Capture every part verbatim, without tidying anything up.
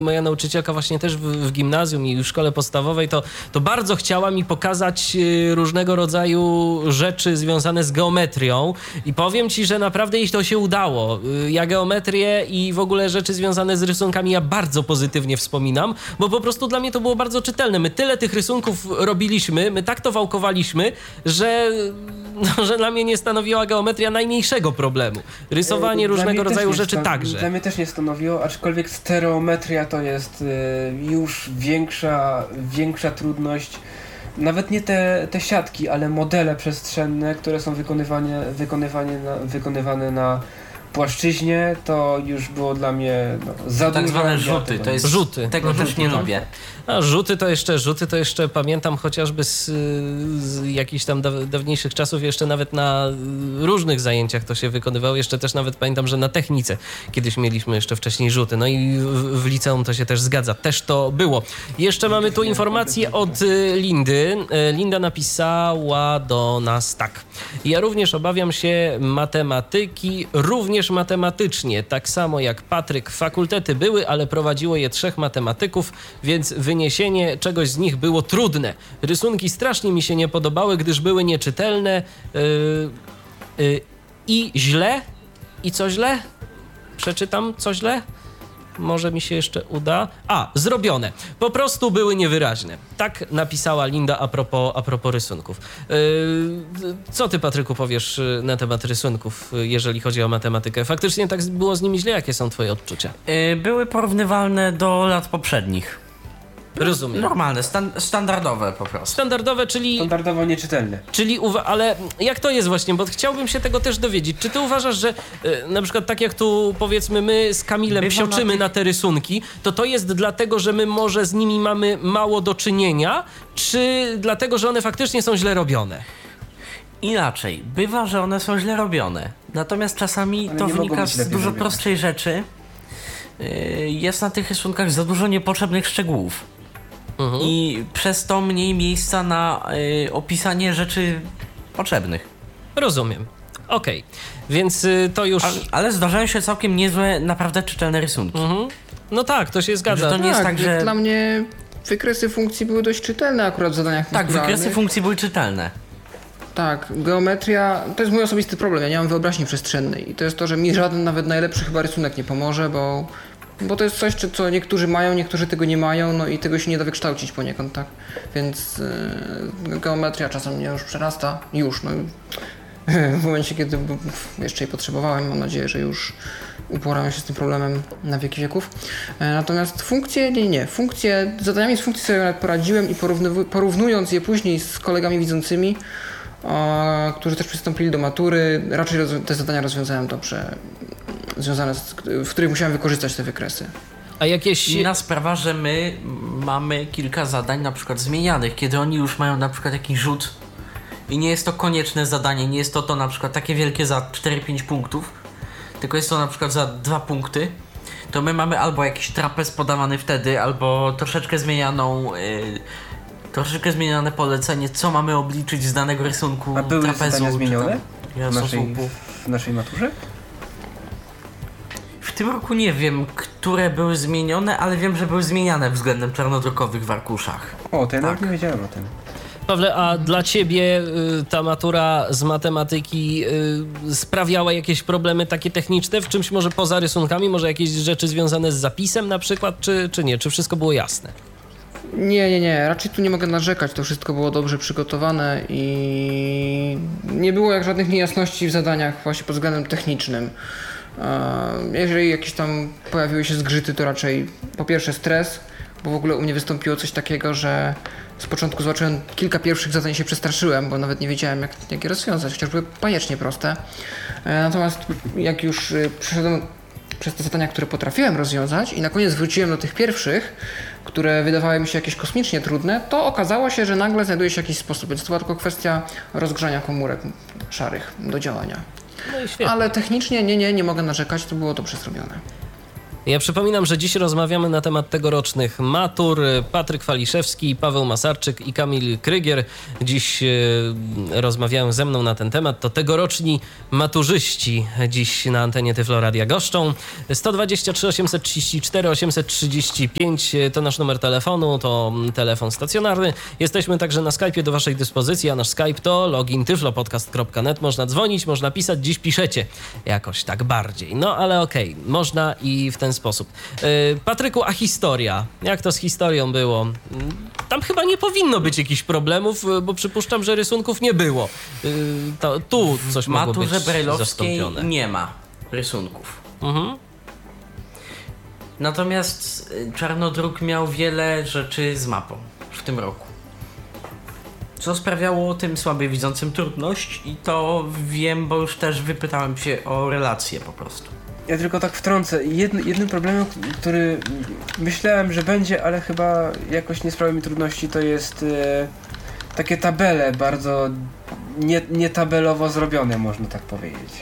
moja nauczycielka właśnie też w, w gimnazjum i w szkole podstawowej, to, to bardzo chciała mi pokazać różnego rodzaju rzeczy związane z geometrią i powiem ci, że naprawdę jej to się udało. Ja geometrię i w ogóle rzeczy związane z rysunkami ja bardzo pozytywnie wspominam, bo po prostu dla mnie to było bardzo czytelne. My tyle tych rysunków robiliśmy, my tak to wałkowaliśmy, że, no, że dla mnie nie stanowiła geometria najmniejszego problemu. Rysowanie Dla różnego rodzaju rzeczy stan- także. Dla mnie też nie stanowiło, aczkolwiek stereometria to jest y, już większa, większa trudność. Nawet nie te, te siatki, ale modele przestrzenne, które są wykonywane, wykonywane, na, wykonywane na płaszczyźnie, to już było dla mnie no, za tak dużo. zwane Ja rzuty, tego to nie- jest, Rzuty. tego No, też rzuty, nie no. lubię. A rzuty to jeszcze, rzuty to jeszcze pamiętam chociażby z, z jakichś tam daw, dawniejszych czasów, jeszcze nawet na różnych zajęciach to się wykonywało. Jeszcze też nawet pamiętam, że na technice kiedyś mieliśmy jeszcze wcześniej rzuty. No i w, w liceum to się też zgadza. Też to było. Jeszcze mamy tu informację od y, Lindy. Y, Linda napisała do nas tak. Ja również obawiam się matematyki, również matematycznie. Tak samo jak Patryk. Fakultety były, ale prowadziło je trzech matematyków, więc wyniesienie czegoś z nich było trudne. Rysunki strasznie mi się nie podobały, gdyż były nieczytelne yy, yy, i źle. I co źle? Przeczytam co źle? Może mi się jeszcze uda. A, zrobione. Po prostu były niewyraźne. Tak napisała Linda a propos, a propos rysunków. Yy, co ty, Patryku, powiesz na temat rysunków, jeżeli chodzi o matematykę? Faktycznie tak było z nimi źle? Jakie są twoje odczucia? Yy, były porównywalne do lat poprzednich. Rozumiem. Normalne, stan- standardowe po prostu. Standardowe, czyli... Standardowo nieczytelne. Czyli, uwa- ale jak to jest właśnie, bo chciałbym się tego też dowiedzieć. Czy ty uważasz, że y, na przykład tak jak tu powiedzmy my z Kamilem Bywa psioczymy na tych- na te rysunki, to to jest dlatego, że my może z nimi mamy mało do czynienia, czy dlatego, że one faktycznie są źle robione? Inaczej, bywa, że one są źle robione. Natomiast czasami Ale to nie mogą wynika być z lepiej dużo zrobione. prostszej rzeczy. Yy, Jest na tych rysunkach za dużo niepotrzebnych szczegółów. Mhm. I przez to mniej miejsca na y, opisanie rzeczy potrzebnych. Rozumiem. Okej, więc y, to już... A, ale zdarzają się całkiem niezłe, naprawdę czytelne rysunki. Mhm. No tak, to się zgadza. Że to nie jest tak, że... Dla mnie wykresy funkcji były dość czytelne akurat w zadaniach Tak, naturalnych. wykresy funkcji były czytelne. Tak, geometria to jest mój osobisty problem. Ja nie mam wyobraźni przestrzennej i to jest to, że mi żaden, nawet najlepszy chyba rysunek nie pomoże, bo, bo to jest coś, czy- co niektórzy mają, niektórzy tego nie mają, no i tego się nie da wykształcić poniekąd, tak? Więc yy, geometria czasem mnie już przerasta. Już, no w momencie, kiedy b- jeszcze jej potrzebowałem, mam nadzieję, że już uporamy się z tym problemem na wieki wieków. E, Natomiast funkcje, nie, nie, funkcje, z zadaniami z funkcji sobie nawet poradziłem i porównywu- porównując je później z kolegami widzącymi, a, którzy też przystąpili do matury. Raczej roz- te zadania rozwiązałem dobrze, związane z, w których musiałem wykorzystać te wykresy. A jakieś... Inna sprawa, że my mamy kilka zadań na przykład zmienianych, kiedy oni już mają na przykład jakiś rzut i nie jest to konieczne zadanie, nie jest to to na przykład takie wielkie za cztery pięć punktów, tylko jest to na przykład za dwa punkty, to my mamy albo jakiś trapez podawany wtedy, albo troszeczkę zmienianą... Yy, Troszeczkę zmienione polecenie, co mamy obliczyć z danego rysunku A były trapezu. zadania czy zmienione tam w naszej, jasosłupu. w naszej maturze? W tym roku nie wiem, które były zmienione, ale wiem, że były zmieniane względem czarnodrukowych w arkuszach. O, to ja nawet Tak. nie wiedziałem o tym. Pawle, a dla ciebie y, ta matura z matematyki y, sprawiała jakieś problemy takie techniczne? W czymś może poza rysunkami? Może jakieś rzeczy związane z zapisem na przykład, czy, czy nie? Czy wszystko było jasne? Nie, nie, nie, raczej tu nie mogę narzekać, to wszystko było dobrze przygotowane i nie było jak żadnych niejasności w zadaniach właśnie pod względem technicznym. E, Jeżeli jakieś tam pojawiły się zgrzyty, to raczej po pierwsze stres, bo w ogóle u mnie wystąpiło coś takiego, że z początku zobaczyłem kilka pierwszych zadań i się przestraszyłem, bo nawet nie wiedziałem jak, jak je rozwiązać, chociaż były bajecznie proste. E, Natomiast jak już y, przeszedłem przez te zadania, które potrafiłem rozwiązać i na koniec wróciłem do tych pierwszych, które wydawały mi się jakieś kosmicznie trudne, to okazało się, że nagle znajduje się jakiś sposób, więc to była tylko kwestia rozgrzania komórek szarych do działania. No i świetnie. Ale technicznie nie, nie, nie mogę narzekać, to było dobrze zrobione. Ja przypominam, że dziś rozmawiamy na temat tegorocznych matur. Patryk Waliszewski, Paweł Masarczyk i Kamil Krygier dziś e, rozmawiają ze mną na ten temat. To tegoroczni maturzyści dziś na antenie Tyflo Radia goszczą. sto dwadzieścia trzy osiemset trzydzieści cztery osiemset trzydzieści pięć to nasz numer telefonu, to telefon stacjonarny. Jesteśmy także na Skype'ie do waszej dyspozycji, a nasz Skype to login tyflopodcast kropka net. Można dzwonić, można pisać, dziś piszecie jakoś tak bardziej. No ale okej, okay, można i w ten sposób. Yy, Patryku, a historia? Jak to z historią było? Tam chyba nie powinno być jakichś problemów, bo przypuszczam, że rysunków nie było. Yy, to, tu coś mogło być Maturze brajlowskiej zastąpione. nie ma rysunków. Mhm. Natomiast Czarnodruk miał wiele rzeczy z mapą w tym roku. Co sprawiało tym słabowidzącym trudność i to wiem, bo już też wypytałem się o relacje po prostu. Ja tylko tak wtrącę. Jedny, jednym problemem, który myślałem, że będzie, ale chyba jakoś nie sprawia mi trudności, to jest e, takie tabele bardzo nie, nietabelowo zrobione, można tak powiedzieć.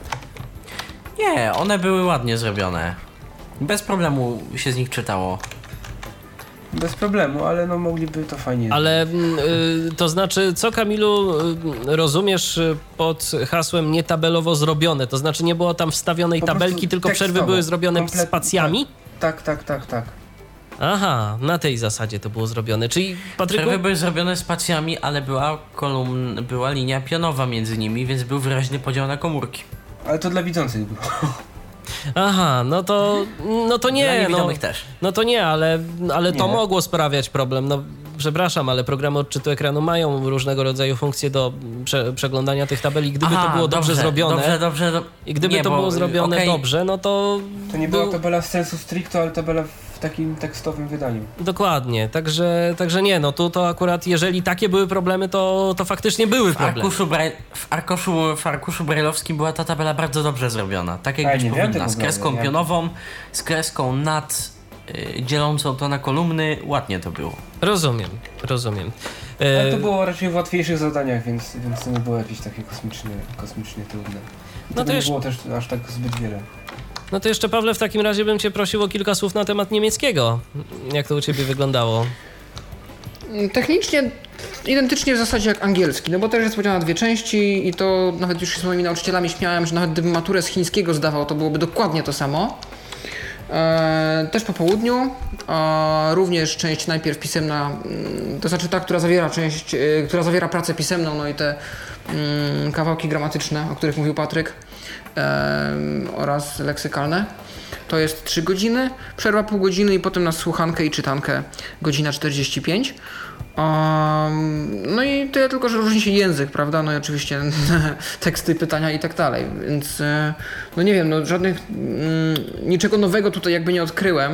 Nie, one były ładnie zrobione. Bez problemu się z nich czytało. Bez problemu, ale no mogliby to fajnie... Ale y, to znaczy, co Kamilu y, rozumiesz pod hasłem nietabelowo zrobione? To znaczy nie było tam wstawionej Po tabelki, prostu tylko przerwy tekstowo, były zrobione kompletnie, spacjami? Tak, tak, tak, tak. Aha, na tej zasadzie to było zrobione. Czyli, Patryku... Przerwy były zrobione spacjami, ale była kolumn, była linia pionowa między nimi, więc był wyraźny podział na komórki. Ale to dla widzących było. Aha, no to, no to Dla nie, no, niewidomych też. no to nie, ale, ale to Nie. mogło sprawiać problem. No, przepraszam, ale programy odczytu ekranu mają różnego rodzaju funkcje do prze, przeglądania tych tabeli. Gdyby Aha, to było dobrze, zrobione Dobrze, dobrze, do... i gdyby nie, to bo, było zrobione okay. dobrze, no to... To nie był... była tabela w sensu stricto, ale tabela w takim tekstowym wydaniu. Dokładnie, także, także nie, no tu to akurat, jeżeli takie były problemy, to, to faktycznie były W problemy. arkuszu, braj... w, arkuszu, w arkuszu brajlowskim była ta tabela bardzo dobrze zrobiona, tak jak A, być nie wiem powinna, tego z kreską nie. pionową, z kreską nad y, dzielącą to na kolumny, ładnie to było. Rozumiem, rozumiem. Ale to E, było raczej w łatwiejszych zadaniach, więc, więc to nie było jakieś takie kosmicznie, kosmicznie trudne. No No to to nie już- było też aż tak zbyt wiele. No to jeszcze, Pawle, w takim razie bym cię prosił o kilka słów na temat niemieckiego. Jak to u ciebie wyglądało? Technicznie identycznie w zasadzie jak angielski, no bo też jest podział na dwie części i to nawet już się z moimi nauczycielami śmiałem, że nawet gdybym maturę z chińskiego zdawał, to byłoby dokładnie to samo. E, też po południu, a również część najpierw pisemna, mm, to znaczy ta, która zawiera część, e, która zawiera pracę pisemną, no i te mm, kawałki gramatyczne, o których mówił Patryk, e, oraz leksykalne. To jest trzy godziny, przerwa pół godziny i potem na słuchankę i czytankę godzina czterdzieści pięć. Um, no i tyle tylko, że różni się język, prawda? No i oczywiście teksty, pytania i tak dalej, więc e, no nie wiem, no żadnych, mm, niczego nowego tutaj jakby nie odkryłem.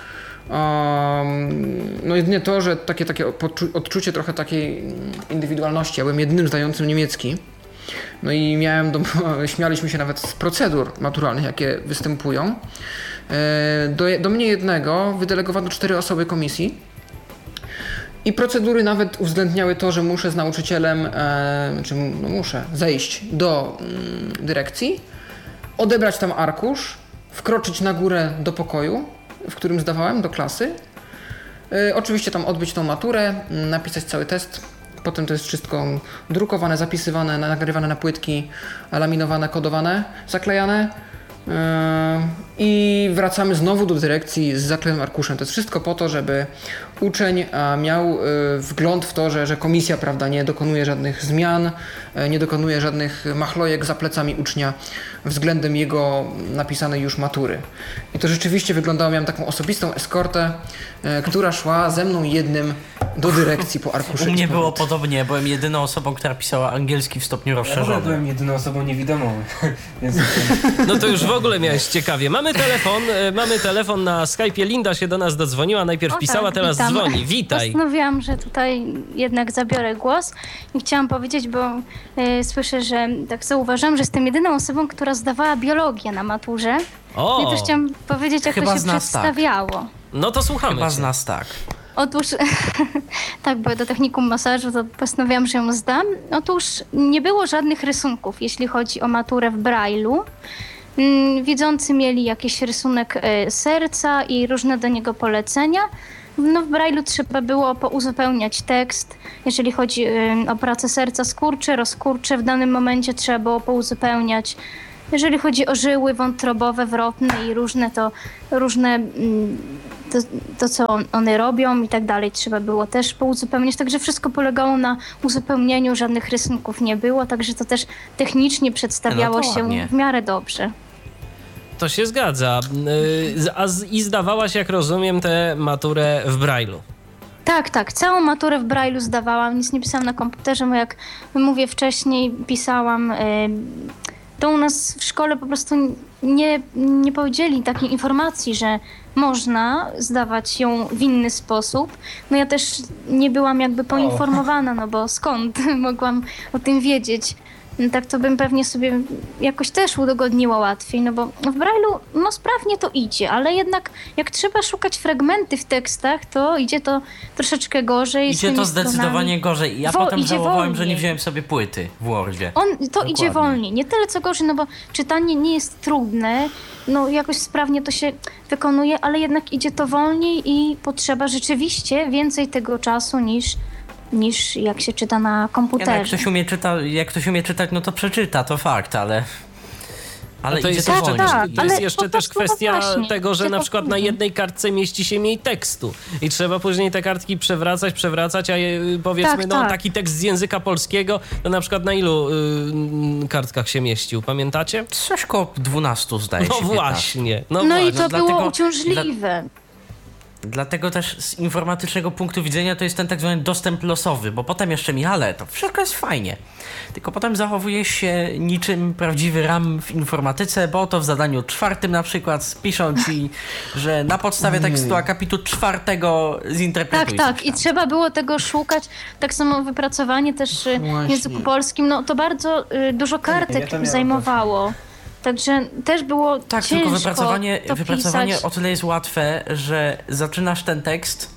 Um, no jedynie to, że takie, takie poczu- odczucie trochę takiej indywidualności. Ja byłem jedynym zdającym niemiecki. No i miałem, do, śmialiśmy się nawet z procedur maturalnych, jakie występują. E, do, do mnie jednego wydelegowano cztery osoby komisji. I procedury nawet uwzględniały to, że muszę z nauczycielem, e, czy no muszę zejść do mm, dyrekcji, odebrać tam arkusz, wkroczyć na górę do pokoju, w którym zdawałem, do klasy. E, oczywiście tam odbyć tą maturę, m, napisać cały test. Potem to jest wszystko drukowane, zapisywane, nagrywane na płytki, laminowane, kodowane, zaklejane. Yy, I wracamy znowu do dyrekcji z zaklejonym arkuszem. To jest wszystko po to, żeby uczeń a, miał y, wgląd w to, że, że komisja, prawda, nie dokonuje żadnych zmian, y, nie dokonuje żadnych machlojek za plecami ucznia względem jego napisanej już matury. I to rzeczywiście wyglądało, miałem taką osobistą eskortę, y, która szła ze mną jednym do dyrekcji po arkuszu. U mnie było podobnie, byłem jedyną osobą, która pisała angielski w stopniu Ja w ogóle rozszerzonym. byłem jedyną osobą niewidomą, więc No to już w ogóle miałeś ciekawie. Mamy telefon, e, mamy telefon na Skype'ie. Linda się do nas dodzwoniła, najpierw O pisała, tak, teraz witam. dzwoni. Witaj. Postanowiłam, że tutaj jednak zabiorę głos i chciałam powiedzieć, bo y, słyszę, że tak zauważyłam, że jestem jedyną osobą, która zdawała biologię na maturze. O, I też chciałam powiedzieć, jak Chyba to z się nas tak. przedstawiało. no to słuchamy Chyba cię. z nas tak. Otóż, tak, bo do technikum masażu to postanowiłam, że ją zdam. Otóż nie było żadnych rysunków, jeśli chodzi o maturę w Braille'u. Mm, Widzący mieli jakiś rysunek e, serca i różne do niego polecenia. No, w Braille'u trzeba było pouzupełniać tekst. Jeżeli chodzi e, o pracę serca skurcze, rozkurcze, w danym momencie trzeba było pouzupełniać. Jeżeli chodzi o żyły wątrobowe, wrotne i różne, to różne mm, to, to, co one robią i tak dalej, trzeba było też pouzupełniać. Także wszystko polegało na uzupełnieniu, żadnych rysunków nie było, także to też technicznie przedstawiało No to się ładnie. w miarę dobrze. To się zgadza. Y, A z, i zdawałaś, jak rozumiem, tę maturę w Braille'u. Tak, tak. Całą maturę w Braille'u zdawałam. Nic nie pisałam na komputerze, bo jak mówię wcześniej, pisałam... Y, to u nas w szkole po prostu nie, nie powiedzieli takiej informacji, że można zdawać ją w inny sposób. No ja też nie byłam jakby poinformowana, no bo skąd mogłam o tym wiedzieć. No tak to bym pewnie sobie jakoś też udogodniła łatwiej, no bo w Braille'u no sprawnie to idzie, ale jednak jak trzeba szukać fragmenty w tekstach, to idzie to troszeczkę gorzej. z Idzie tymi to stronami. zdecydowanie gorzej. Ja Wo- potem idzie żałowałem, że wolniej. nie wziąłem sobie płyty w Wordzie. On, to Dokładnie. idzie wolniej, nie tyle co gorzej, no bo czytanie nie jest trudne, no jakoś sprawnie to się wykonuje, ale jednak idzie to wolniej i potrzeba rzeczywiście więcej tego czasu niż, niż jak się czyta na Ja, no, jak, komputerze. ktoś umie czyta, jak ktoś umie czytać, no to przeczyta, to fakt, ale... Ale A to idzie jest to Tak, jeszcze, wolniej. tak, to jest ale jeszcze po też prostu, no kwestia właśnie, tego, że idzie na to przykład na później. jednej kartce mieści się mniej tekstu i trzeba później te kartki przewracać, przewracać, a je, powiedzmy, Tak, no tak. taki tekst z języka polskiego, to na przykład na ilu y, kartkach się mieścił, pamiętacie? Coś koło dwunastu zdaje No się. piętnaście. właśnie, no, No i właśnie. to dlatego- było uciążliwe. Dlatego też z informatycznego punktu widzenia to jest ten tak zwany dostęp losowy, bo potem jeszcze mi, ale to wszystko jest fajnie. Tylko potem zachowujesz się niczym prawdziwy RAM w informatyce, bo to w zadaniu czwartym na przykład piszą ci, że na podstawie tekstu akapitu czwartego Tak, zinterpretuj. tak. coś I tam. trzeba było tego szukać. Tak samo wypracowanie też y, w Właśnie. języku polskim, no to bardzo y, dużo ja kartek to miałem zajmowało. Także też było Tak, ciężko tylko wypracowanie, to wypracowanie pisać. o tyle jest łatwe, że zaczynasz ten tekst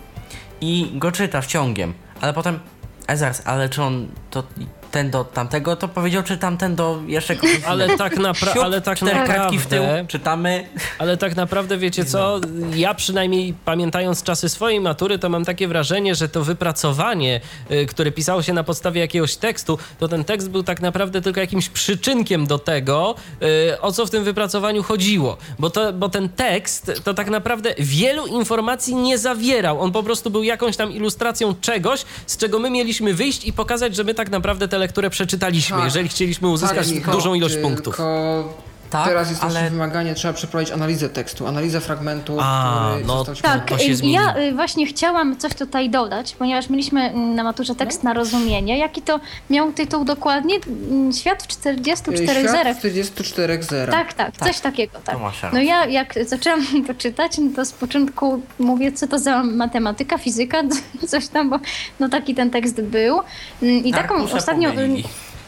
i go czytasz ciągiem, ale potem, a zaraz, ale czy on to ten do tamtego to powiedział, czy tamten do jeszcze kogoś Ale innego? tak, napra- Siup, ale tak cztery kartki w tył, naprawdę... czytamy. Ale tak naprawdę, wiecie co, ja przynajmniej pamiętając czasy swojej matury, to mam takie wrażenie, że to wypracowanie, y, które pisało się na podstawie jakiegoś tekstu, to ten tekst był tak naprawdę tylko jakimś przyczynkiem do tego, y, o co w tym wypracowaniu chodziło. Bo, to, bo ten tekst to tak naprawdę wielu informacji nie zawierał. On po prostu był jakąś tam ilustracją czegoś, z czego my mieliśmy wyjść i pokazać, że my tak naprawdę tę lekturę przeczytaliśmy, Tak. jeżeli chcieliśmy uzyskać Michał, dużą ilość tylko punktów. Tak, teraz jest ale- ale... wymaganie, trzeba przeprowadzić analizę tekstu, analizę fragmentu, A, który no został ci Tak, To się y, zmieniło. ja y, właśnie chciałam coś tutaj dodać, ponieważ mieliśmy mm, na maturze tekst na rozumienie. Jaki to miał tytuł dokładnie? Mm, Świat w czterdziestu czterech Świat zerach. w czterdziestu czterech zerach. Tak, tak, Tak. coś takiego, tak. To masz No rację. ja jak zaczęłam to czytać, no to z początku mówię, co to za matematyka, fizyka, coś tam, bo no taki ten tekst był. Mm, I taką Arkusze ostatnią... pomylili.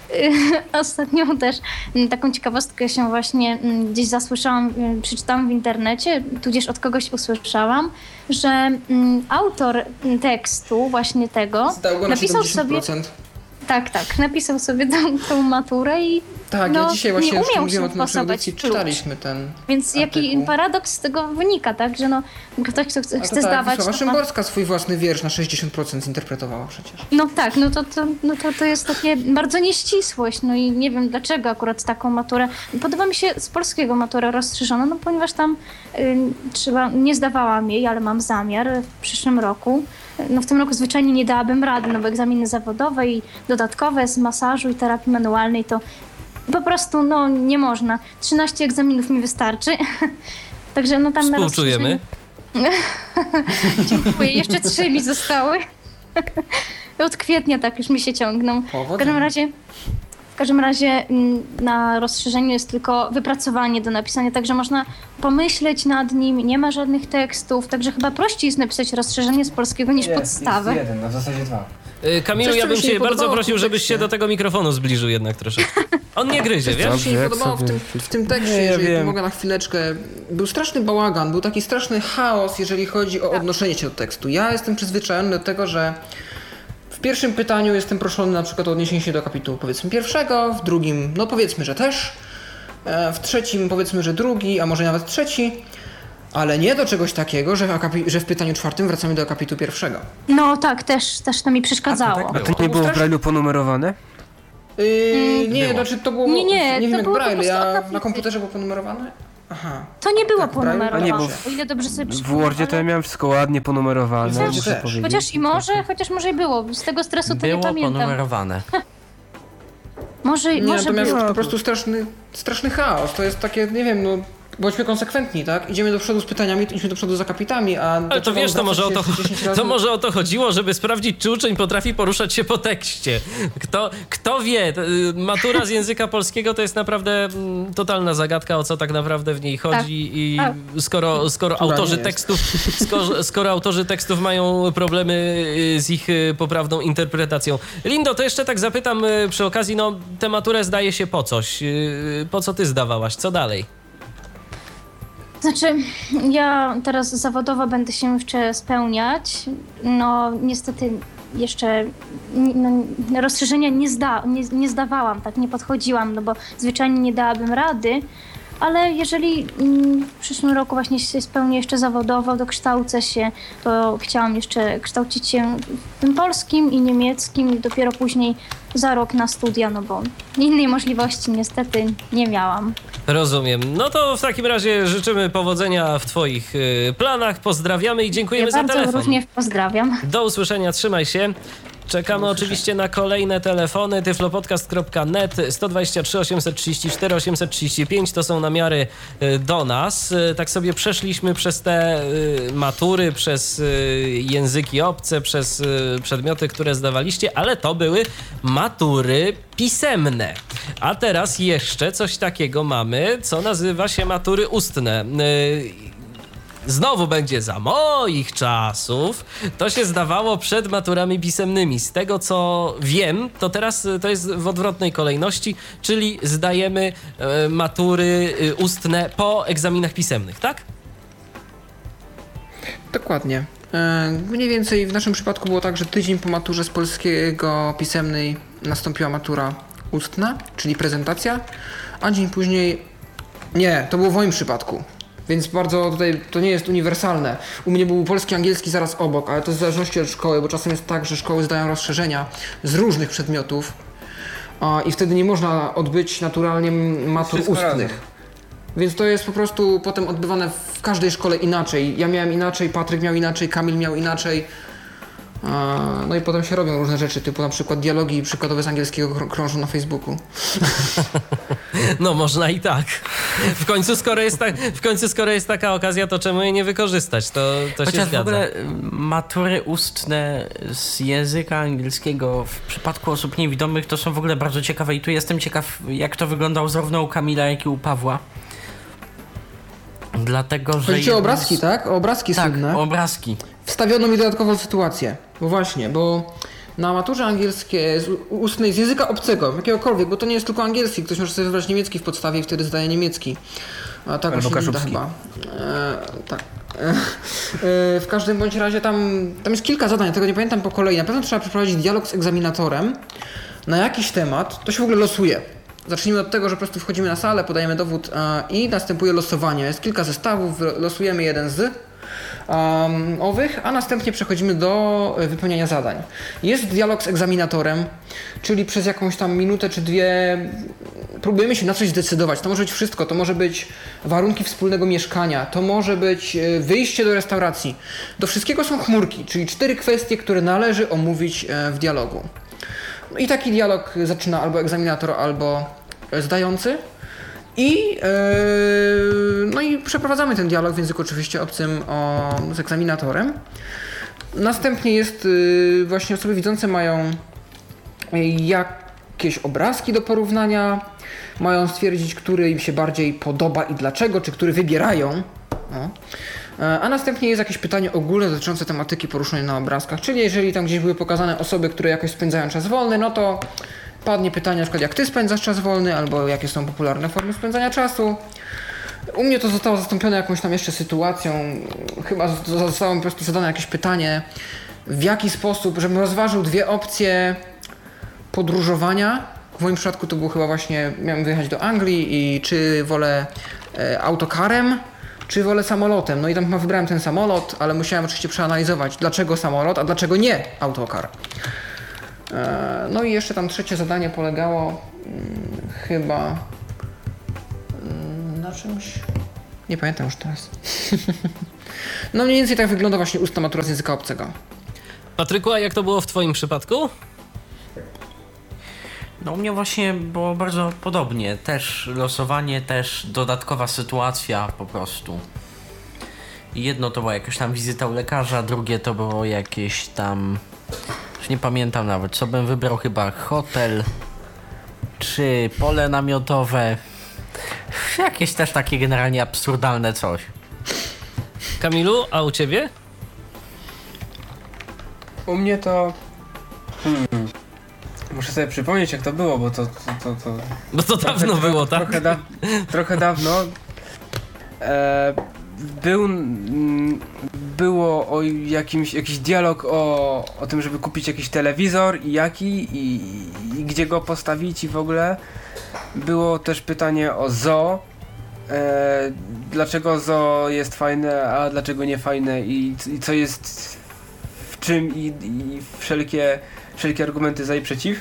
Ostatnio też mm, taką ciekawostkę się właśnie mm, gdzieś zasłyszałam, y, przeczytałam w internecie, tudzież od kogoś usłyszałam, że mm, autor tekstu właśnie tego Zdał go na napisał siedemdziesiąt sobie, procent. tak, tak, napisał sobie tą, tą maturę i Tak, no, ja dzisiaj właśnie nie już umiał mówiłem się o tym naszej wpasować audycji, w klucz. czytaliśmy ten Więc jaki artykuł. paradoks z tego wynika, tak, że no ktoś, kto chce, A to chce tak, zdawać... Wisława to ma- Szymborska swój własny wiersz na sześćdziesiąt procent zinterpretowała przecież. No tak, no to, to, no to, to jest takie bardzo nieścisłość, no i nie wiem dlaczego akurat taką maturę. Podoba mi się z polskiego matura rozszerzona, no ponieważ tam y, trzeba, nie zdawałam jej, ale mam zamiar w przyszłym roku. No w tym roku zwyczajnie nie dałabym rady, no bo egzaminy zawodowe i dodatkowe z masażu i terapii manualnej to po prostu no nie można. trzynaście egzaminów mi wystarczy. Także no tam na Współczujemy. Dziękuję. Jeszcze trzy mi zostały. Od kwietnia tak już mi się ciągną. W Powodzenia. każdym razie, w każdym razie mm, na rozszerzeniu jest tylko wypracowanie do napisania, także można pomyśleć nad nim, nie ma żadnych tekstów, także chyba prościej jest napisać rozszerzenie z polskiego niż Jest, podstawę. jest jeden, a w zasadzie dwa. Y, Kamilu, Coś, ja co bym mi się cię nie bardzo podobało w prosił, tym żebyś się tekście. do tego mikrofonu zbliżył jednak troszeczkę. On nie gryzie, wiesz? Co mi się nie jak podobało w sobie- tym, w tym tekście, Nie, ja jeżeli wiem. mogę na chwileczkę, był straszny bałagan, był taki straszny chaos, jeżeli chodzi o odnoszenie się do tekstu. Ja jestem przyzwyczajony do tego, że w pierwszym pytaniu jestem proszony na przykład o odniesienie się do kapitułu powiedzmy pierwszego, w drugim no powiedzmy, że też, w trzecim powiedzmy, że drugi, a może nawet trzeci, ale nie do czegoś takiego, że w, akapi- że w pytaniu czwartym wracamy do akapitu pierwszego. No tak, też, też to mi przeszkadzało. A A to nie było w Braille'u ponumerowane? Yy, nie, Było. znaczy to było, Nie, nie, nie to wiem jak było po Braille, prostu ja akapity. na komputerze było ponumerowane? Aha. To nie było Tak, Braille? ponumerowane, A nie, bo o ile dobrze sobie W przypomnę. Wordzie to ja miałem wszystko ładnie ponumerowane, W Wordzie muszę też. powiedzieć. Chociaż i może, chociaż może i było. Z tego stresu to Było nie pamiętam. ponumerowane. Może, Nie, może to miał było. po prostu straszny, straszny chaos. To jest takie, nie wiem, no bądźmy konsekwentni, tak? Idziemy do przodu z pytaniami, to idźmy do przodu z akapitami, a... Ale to wiesz, to może, o to, to może o to chodziło, żeby sprawdzić, czy uczeń potrafi poruszać się po tekście. Kto, kto wie, to, y, matura z języka polskiego to jest naprawdę mm, totalna zagadka, o co tak naprawdę w niej chodzi Tak, i tak. skoro, skoro Która autorzy nie jest. tekstów skoro, skoro autorzy tekstów mają problemy y, z ich y, poprawną interpretacją. Lindo, to jeszcze tak zapytam y, przy okazji, no tę maturę zdaje się po coś. Y, po co ty zdawałaś? Co dalej? Znaczy, ja teraz zawodowo będę się jeszcze spełniać. No, niestety jeszcze no, rozszerzenia nie, zda, nie, nie zdawałam, tak nie podchodziłam, no bo zwyczajnie nie dałabym rady. Ale jeżeli mm, w przyszłym roku właśnie się spełnię jeszcze zawodowo, dokształcę się, to chciałam jeszcze kształcić się w tym polskim i niemieckim i dopiero później za rok na studia, no bo innej możliwości niestety nie miałam. Rozumiem. No to w takim razie życzymy powodzenia w twoich y, planach, pozdrawiamy i dziękujemy Ja za bardzo telefon. również pozdrawiam. Do usłyszenia, trzymaj się. Czekamy oczywiście na kolejne telefony. tyflopodcast kropka net sto dwadzieścia trzy osiemset trzydzieści cztery osiemset trzydzieści pięć to są namiary y, do nas. Y, Tak sobie przeszliśmy przez te y, matury, przez y, języki obce, przez y, przedmioty, które zdawaliście, ale to były matury pisemne. A teraz jeszcze coś takiego mamy, co nazywa się matury ustne. Y, Znowu będzie za moich czasów. To się zdawało przed maturami pisemnymi. Z tego co wiem, to teraz y, to jest w odwrotnej kolejności, czyli zdajemy e, matury y, ustne po egzaminach pisemnych, tak? Dokładnie. E, Mniej więcej w naszym przypadku było tak, że tydzień po maturze z polskiego pisemnej nastąpiła matura ustna, czyli prezentacja, a dzień później... Nie, to było w moim przypadku. Więc bardzo tutaj to nie jest uniwersalne. U mnie był polski, angielski zaraz obok, ale to w zależności od szkoły, bo czasem jest tak, że szkoły zdają rozszerzenia z różnych przedmiotów a, i wtedy nie można odbyć naturalnie matur Wszystko ustnych. razem. Więc to jest po prostu potem odbywane w każdej szkole inaczej. Ja miałem inaczej, Patryk miał inaczej, Kamil miał inaczej. A, no i potem się robią różne rzeczy, typu na przykład dialogi przykładowe z angielskiego krą- krążą na Facebooku. No można i tak. W końcu skoro jest, tak, w końcu, skoro jest taka okazja, to czemu jej nie wykorzystać? To, to się Chociaż w zgadza. ogóle y, matury ustne z języka angielskiego w przypadku osób niewidomych to są w ogóle bardzo ciekawe i tu jestem ciekaw, jak to wyglądało zarówno u Kamila, jak i u Pawła. Dlatego, że... Chodzi ci o jednym obrazki, z- tak? O obrazki Tak, słynne. o obrazki. Wstawiono mi dodatkową sytuację. Bo właśnie, bo na maturze angielskiej, z ustnej, z języka obcego, jakiegokolwiek, bo to nie jest tylko angielski, ktoś może sobie wybrać niemiecki w podstawie i wtedy zdaje niemiecki. A tak Albo właśnie nie da kaszubski. chyba. E, tak. E, e, w każdym bądź razie tam, tam jest kilka zadań, tego nie pamiętam po kolei. Na pewno trzeba przeprowadzić dialog z egzaminatorem na jakiś temat, to się w ogóle losuje. Zacznijmy od tego, że po prostu wchodzimy na salę, podajemy dowód e, i następuje losowanie. Jest kilka zestawów, losujemy jeden z um, owych, a następnie przechodzimy do e, wypełniania zadań. Jest dialog z egzaminatorem, czyli przez jakąś tam minutę czy dwie próbujemy się na coś zdecydować. To może być wszystko, to może być warunki wspólnego mieszkania, to może być e, wyjście do restauracji. Do wszystkiego są chmurki, czyli cztery kwestie, które należy omówić e, w dialogu. No i taki dialog zaczyna albo egzaminator, albo zdający. I, yy, no i przeprowadzamy ten dialog w języku oczywiście obcym o, z egzaminatorem. Następnie jest yy, właśnie osoby widzące mają jakieś obrazki do porównania, mają stwierdzić, który im się bardziej podoba i dlaczego, czy który wybierają. No. A następnie jest jakieś pytanie ogólne dotyczące tematyki poruszonej na obrazkach, czyli jeżeli tam gdzieś były pokazane osoby, które jakoś spędzają czas wolny, no to padnie pytanie na przykład jak ty spędzasz czas wolny, albo jakie są popularne formy spędzania czasu. U mnie to zostało zastąpione jakąś tam jeszcze sytuacją, chyba zostało mi po prostu zadane jakieś pytanie, w jaki sposób, żebym rozważył dwie opcje podróżowania W moim przypadku to było chyba właśnie, miałem wyjechać do Anglii i czy wolę e, autokarem, czy wolę samolotem. No i tam chyba wybrałem ten samolot, ale musiałem oczywiście przeanalizować, dlaczego samolot, a dlaczego nie autokar. E, no i jeszcze tam trzecie zadanie polegało hmm, chyba hmm, na czymś... Nie pamiętam już teraz. No mniej więcej tak wygląda właśnie ustna matura z języka obcego. Patryku, a jak to było w twoim przypadku? No u mnie właśnie było bardzo podobnie. Też losowanie, też dodatkowa sytuacja po prostu. Jedno to była jakaś tam wizyta u lekarza, drugie to było jakieś tam... Już nie pamiętam nawet, co bym wybrał, chyba hotel czy pole namiotowe. Jakieś też takie generalnie absurdalne coś. Kamilu, a u ciebie? U mnie to... Hmm. Muszę sobie przypomnieć, jak to było, bo to... to, to, to... Bo to dawno trochę, było, tak? Trochę, da, trochę dawno. E, był... Mm, było o jakimś, jakiś dialog o, o tym, żeby kupić jakiś telewizor i jaki, i, i gdzie go postawić i w ogóle. Było też pytanie o zoo. E, dlaczego zoo jest fajne, a dlaczego nie fajne i, i co jest w czym i, i wszelkie, wszelkie argumenty za i przeciw.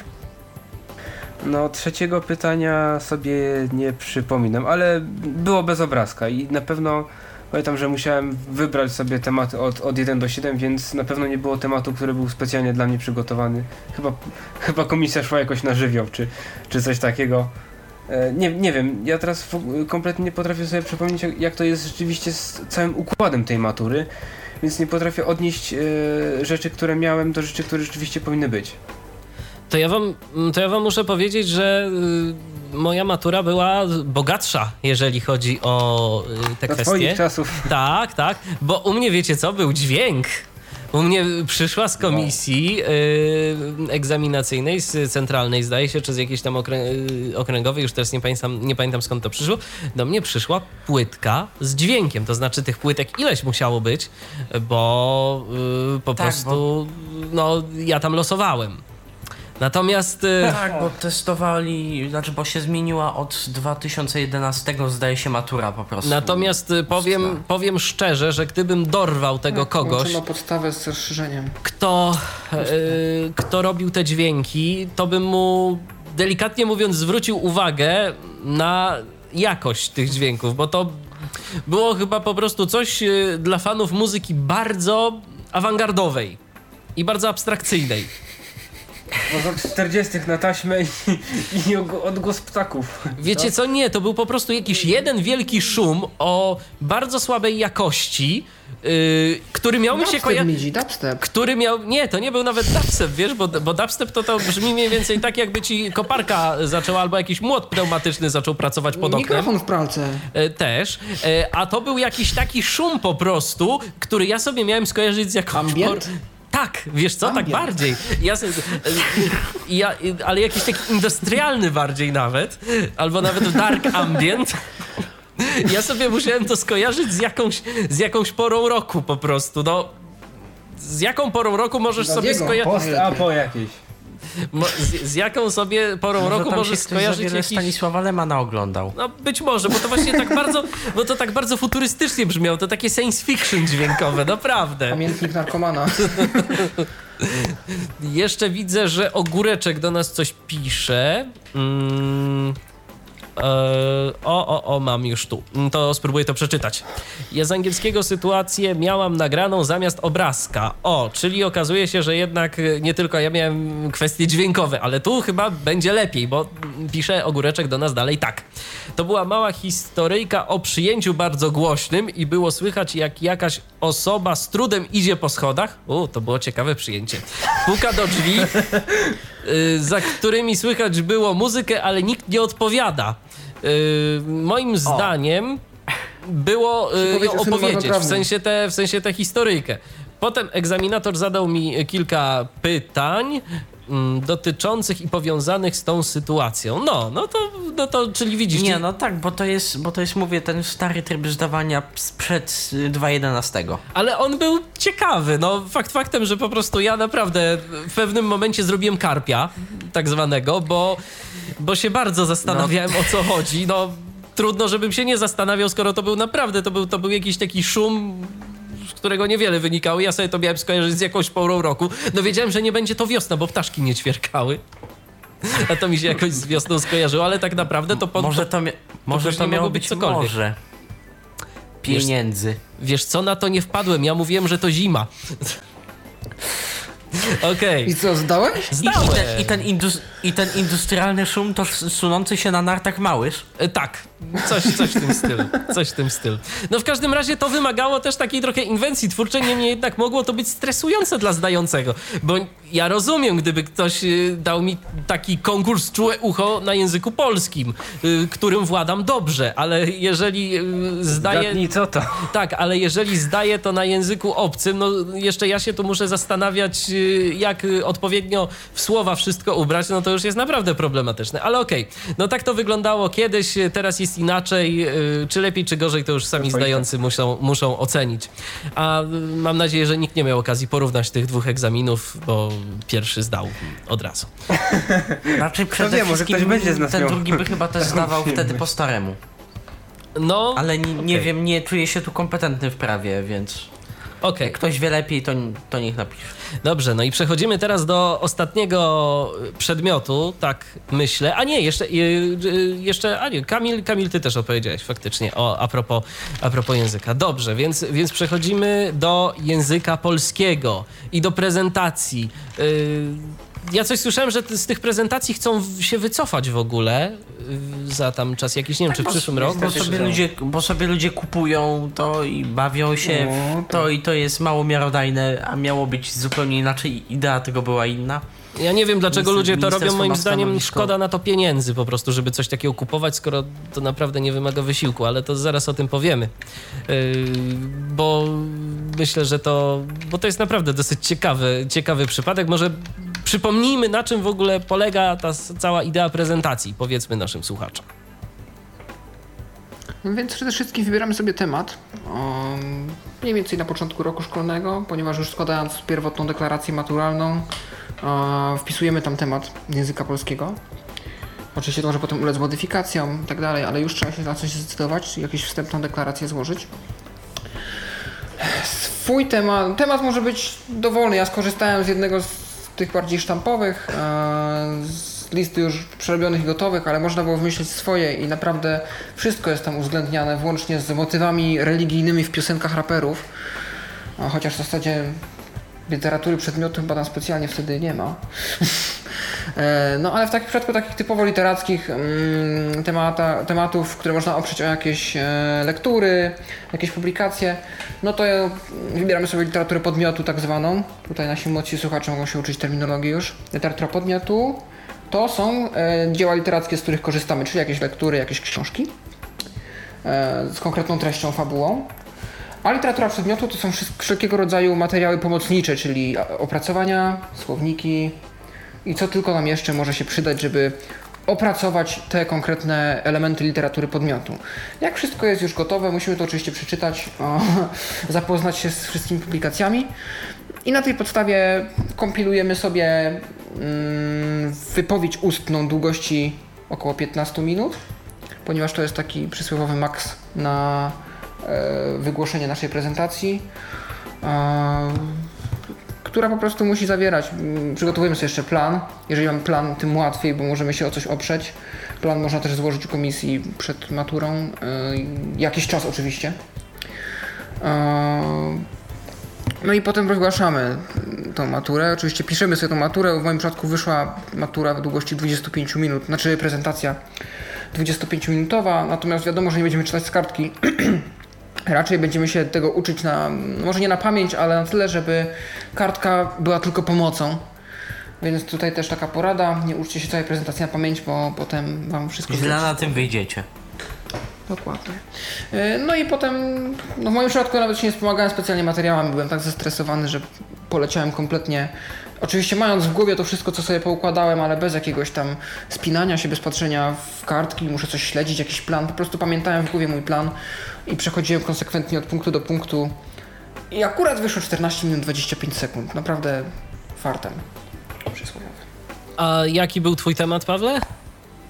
No trzeciego pytania sobie nie przypominam, ale było bez obrazka i na pewno pamiętam, że musiałem wybrać sobie tematy od, od jeden do siedem, więc na pewno nie było tematu, który był specjalnie dla mnie przygotowany. Chyba, chyba komisja szła jakoś na żywioł, czy, czy coś takiego. Nie, nie wiem, ja teraz w, kompletnie nie potrafię sobie przypomnieć, jak, jak to jest rzeczywiście z całym układem tej matury, więc nie potrafię odnieść e, rzeczy, które miałem, do rzeczy, które rzeczywiście powinny być. To ja wam, to ja wam muszę powiedzieć, że y, moja matura była bogatsza, jeżeli chodzi o y, te Za kwestie. twoich czasów. Tak, tak, bo u mnie, wiecie co, był dźwięk. U mnie przyszła z komisji y, egzaminacyjnej, z centralnej zdaje się, czy z jakiejś tam okrę, y, okręgowej, już teraz nie pamiętam, nie pamiętam skąd to przyszło, do mnie przyszła płytka z dźwiękiem, to znaczy tych płytek ileś musiało być, bo y, po Tak, prostu, bo... no ja tam losowałem. Natomiast... Tak, bo testowali, znaczy bo się zmieniła od dwa tysiące jedenastego zdaje się matura po prostu. Natomiast powiem, powiem szczerze, że gdybym dorwał tego Tak, kogoś, łączono podstawę z rozszerzeniem. kto, y, kto robił te dźwięki, to bym mu delikatnie mówiąc zwrócił uwagę na jakość tych dźwięków, bo to było chyba po prostu coś y, dla fanów muzyki bardzo awangardowej i bardzo abstrakcyjnej. Bo za czterdziestych na taśmę i, i odgłos ptaków. Wiecie co? Nie, to był po prostu jakiś jeden wielki szum o bardzo słabej jakości, yy, który miał mi się kojarzyć... Midzi, dubstep. Który miał... Nie, to nie był nawet dubstep, wiesz, bo, bo dubstep to, to brzmi mniej więcej tak, jakby ci koparka zaczęła, albo jakiś młot pneumatyczny zaczął pracować pod oknem. Mikrofon w pralce. E, też. E, a to był jakiś taki szum po prostu, który ja sobie miałem skojarzyć z jakąś... Ambient? Por... Tak, wiesz co, Ambient. tak bardziej. Ja, sobie- e, ja, ale jakiś taki industrialny bardziej nawet, albo nawet dark ambient. Ja sobie musiałem to skojarzyć z jakąś, z jakąś porą roku po prostu, no. Z jaką porą roku możesz sobie Diego, skojarzyć... Post-apo jakieś. Mo- z, z jaką sobie porą Może roku tam możesz się ktoś za skojarzyć wiele jakiś... Stanisława Lemana oglądał. No być może, bo to właśnie tak bardzo, bo to tak bardzo futurystycznie brzmiało, to takie science fiction dźwiękowe, naprawdę. Pamiętnik narkomana. Jeszcze widzę, że Ogóreczek do nas coś pisze. Mm. Eee, o, o, o, mam już tu. To spróbuję to przeczytać. Ja z angielskiego sytuację miałam nagraną zamiast obrazka. O, czyli okazuje się, że jednak nie tylko ja miałem kwestie dźwiękowe, ale tu chyba będzie lepiej, bo pisze Ogóreczek do nas dalej tak. To była mała historyjka o przyjęciu bardzo głośnym i było słychać, jak jakaś osoba z trudem idzie po schodach. O, to było ciekawe przyjęcie. Puka do drzwi, y, za którymi słychać było muzykę, ale nikt nie odpowiada. Y, moim zdaniem było y, Przypowiedź ją o synu opowiedzieć, w marnotrawnym. sensie tę w sensie tę historyjkę. Potem egzaminator zadał mi kilka pytań mm, dotyczących i powiązanych z tą sytuacją. No, no to, no to czyli widzisz... Nie, ty- no tak, bo to jest, bo to jest, mówię, ten stary tryb zdawania sprzed y, dwa tysiące jedenastego. Ale on był ciekawy, no fakt faktem, że po prostu ja naprawdę w pewnym momencie zrobiłem karpia, tak zwanego, bo bo się bardzo zastanawiałem, no. o co chodzi. No, trudno, żebym się nie zastanawiał, skoro to był naprawdę, to był, to był jakiś taki szum, z którego niewiele wynikało. Ja sobie to miałem skojarzyć z jakąś porą roku. No wiedziałem, że nie będzie to wiosna, bo ptaszki nie ćwierkały. A to mi się jakoś z wiosną skojarzyło, ale tak naprawdę to... Po, może to, mia- może to miało być cokolwiek. Morze pieniędzy. Wiesz, wiesz co, na to nie wpadłem. Ja mówiłem, że to zima. Okej. Okay. I co, zdałeś? Zdałem. I, i, ten, i, ten indus- I ten industrialny szum to sunący się na nartach małyż? E, tak, coś, coś w tym stylu. Coś w tym stylu. No w każdym razie to wymagało też takiej trochę inwencji twórczej, niemniej jednak mogło to być stresujące dla zdającego, bo ja rozumiem, gdyby ktoś y, dał mi taki konkurs Czułe ucho na języku polskim, y, którym władam dobrze, ale jeżeli y, zdaję... Zgadnij, co to? Tak, ale jeżeli zdaję to na języku obcym, no jeszcze ja się tu muszę zastanawiać, y, jak y, odpowiednio w słowa wszystko ubrać, no to już jest naprawdę problematyczne, ale okej. Okay. No tak to wyglądało kiedyś, teraz jest inaczej. Czy lepiej, czy gorzej, to już sami zdający muszą, muszą ocenić. A mam nadzieję, że nikt nie miał okazji porównać tych dwóch egzaminów, bo pierwszy zdał od razu. Znaczy przede wiem, wszystkim może ktoś będzie z nas ten miał. drugi by chyba też zdawał wtedy po staremu. No, ale nie, nie okay. wiem, nie czuję się tu kompetentny w prawie, więc... Okay. Jak ktoś wie lepiej, to, to niech napisze. Dobrze, no i przechodzimy teraz do ostatniego przedmiotu, tak myślę. A nie, jeszcze, jeszcze a nie, Kamil, Kamil, ty też opowiedziałeś faktycznie o, a, propos, a propos języka. Dobrze, więc, więc przechodzimy do języka polskiego i do prezentacji. Ja coś słyszałem, że z tych prezentacji chcą się wycofać w ogóle za tam czas jakiś, nie wiem, tak, czy w przyszłym roku. Bo sobie, ludzie, bo sobie ludzie kupują to i bawią się no, w to i to jest mało miarodajne, a miało być zupełnie inaczej, idea tego była inna. Ja nie wiem, dlaczego ludzie to robią, moim zdaniem stanowisko. szkoda na to pieniędzy po prostu, żeby coś takiego kupować, skoro to naprawdę nie wymaga wysiłku, ale to zaraz o tym powiemy. Yy, bo myślę, że to, bo to jest naprawdę dosyć ciekawy, ciekawy przypadek. Może przypomnijmy, na czym w ogóle polega ta cała idea prezentacji, powiedzmy naszym słuchaczom. Więc przede wszystkim wybieramy sobie temat, um, mniej więcej na początku roku szkolnego, ponieważ już składając pierwotną deklarację maturalną, um, wpisujemy tam temat języka polskiego. Oczywiście to może potem ulec modyfikacjom i tak dalej, ale już trzeba się na coś zdecydować, jakąś wstępną deklarację złożyć. Swój temat, temat może być dowolny. Ja skorzystałem z jednego z tych bardziej sztampowych, z listy już przerobionych i gotowych, ale można było wymyślić swoje i naprawdę wszystko jest tam uwzględniane, włącznie z motywami religijnymi w piosenkach raperów, chociaż w zasadzie literatury przedmiotu chyba tam specjalnie wtedy nie ma. No ale w takim przypadku takich typowo literackich temata, tematów, które można oprzeć o jakieś lektury, jakieś publikacje, no to wybieramy sobie literaturę podmiotu tak zwaną. Tutaj nasi młodsi słuchacze mogą się uczyć terminologii już. Literatura podmiotu to są dzieła literackie, z których korzystamy, czyli jakieś lektury, jakieś książki z konkretną treścią, fabułą. A literatura przedmiotu to są wszelkiego rodzaju materiały pomocnicze, czyli opracowania, słowniki i co tylko nam jeszcze może się przydać, żeby opracować te konkretne elementy literatury podmiotu. Jak wszystko jest już gotowe, musimy to oczywiście przeczytać, o, zapoznać się z wszystkimi publikacjami i na tej podstawie kompilujemy sobie mm, wypowiedź ustną długości około piętnaście minut, ponieważ to jest taki przysłowiowy maks na e, wygłoszenie naszej prezentacji, e, która po prostu musi zawierać. Przygotowujemy sobie jeszcze plan. Jeżeli mamy plan, tym łatwiej, bo możemy się o coś oprzeć. Plan można też złożyć u komisji przed maturą. E, jakiś czas oczywiście. E, no i potem rozgłaszamy tą maturę. Oczywiście piszemy sobie tą maturę. W moim przypadku wyszła matura w długości dwadzieścia pięć minut, znaczy prezentacja dwudziestopięciominutowa, natomiast wiadomo, że nie będziemy czytać z kartki. Raczej będziemy się tego uczyć na, może nie na pamięć, ale na tyle, żeby kartka była tylko pomocą. Więc tutaj też taka porada, nie uczcie się całej prezentacji na pamięć, bo potem wam wszystko... Źle na tym wyjdziecie. Dokładnie. No i potem, no w moim przypadku nawet się nie wspomagałem specjalnie materiałami, byłem tak zestresowany, że poleciałem kompletnie, oczywiście mając w głowie to wszystko, co sobie poukładałem, ale bez jakiegoś tam spinania się, bez patrzenia w kartki, muszę coś śledzić, jakiś plan, po prostu pamiętałem w głowie mój plan i przechodziłem konsekwentnie od punktu do punktu i akurat wyszło czternaście minut dwadzieścia pięć sekund, naprawdę fartem przysłowiowy. A jaki był twój temat, Pawle?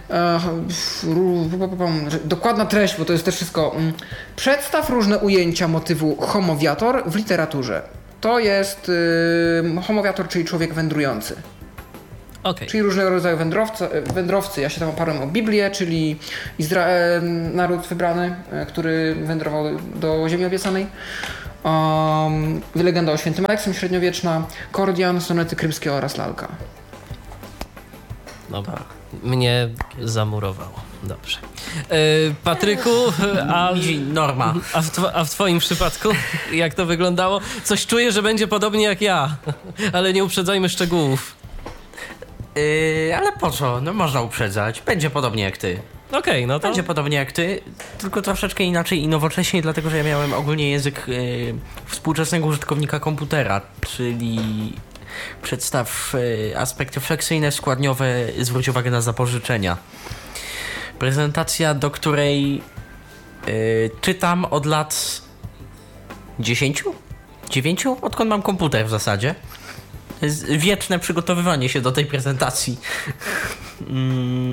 E, dokładna treść, bo to jest też wszystko. Przedstaw różne ujęcia motywu homowiator w literaturze. To jest y, homowiator, czyli człowiek wędrujący. Okay. Czyli różnego rodzaju wędrowcy, wędrowcy. Ja się tam oparłem o Biblię, czyli Izrael, naród wybrany, który wędrował do ziemi obiecanej. Um, legenda o świętym Aleksym średniowieczna, Kordian, sonety krymskie oraz lalka. Dobra, mnie zamurowało. Dobrze. Yy, Patryku, a, Norma. A, w tw- a w twoim przypadku jak to wyglądało? Coś czuję, że będzie podobnie jak ja, ale nie uprzedzajmy szczegółów. Yy, ale po co? No można uprzedzać. Będzie podobnie jak ty. Okej, okay, no to... Będzie podobnie jak ty, tylko troszeczkę inaczej i nowocześniej, dlatego że ja miałem ogólnie język yy, współczesnego użytkownika komputera, czyli przedstaw yy, aspekty fleksyjne, składniowe, zwróć uwagę na zapożyczenia. Prezentacja, do której yy, czytam od lat dziesięciu? dziewięciu? Odkąd mam komputer w zasadzie. To jest wieczne przygotowywanie się do tej prezentacji. mm.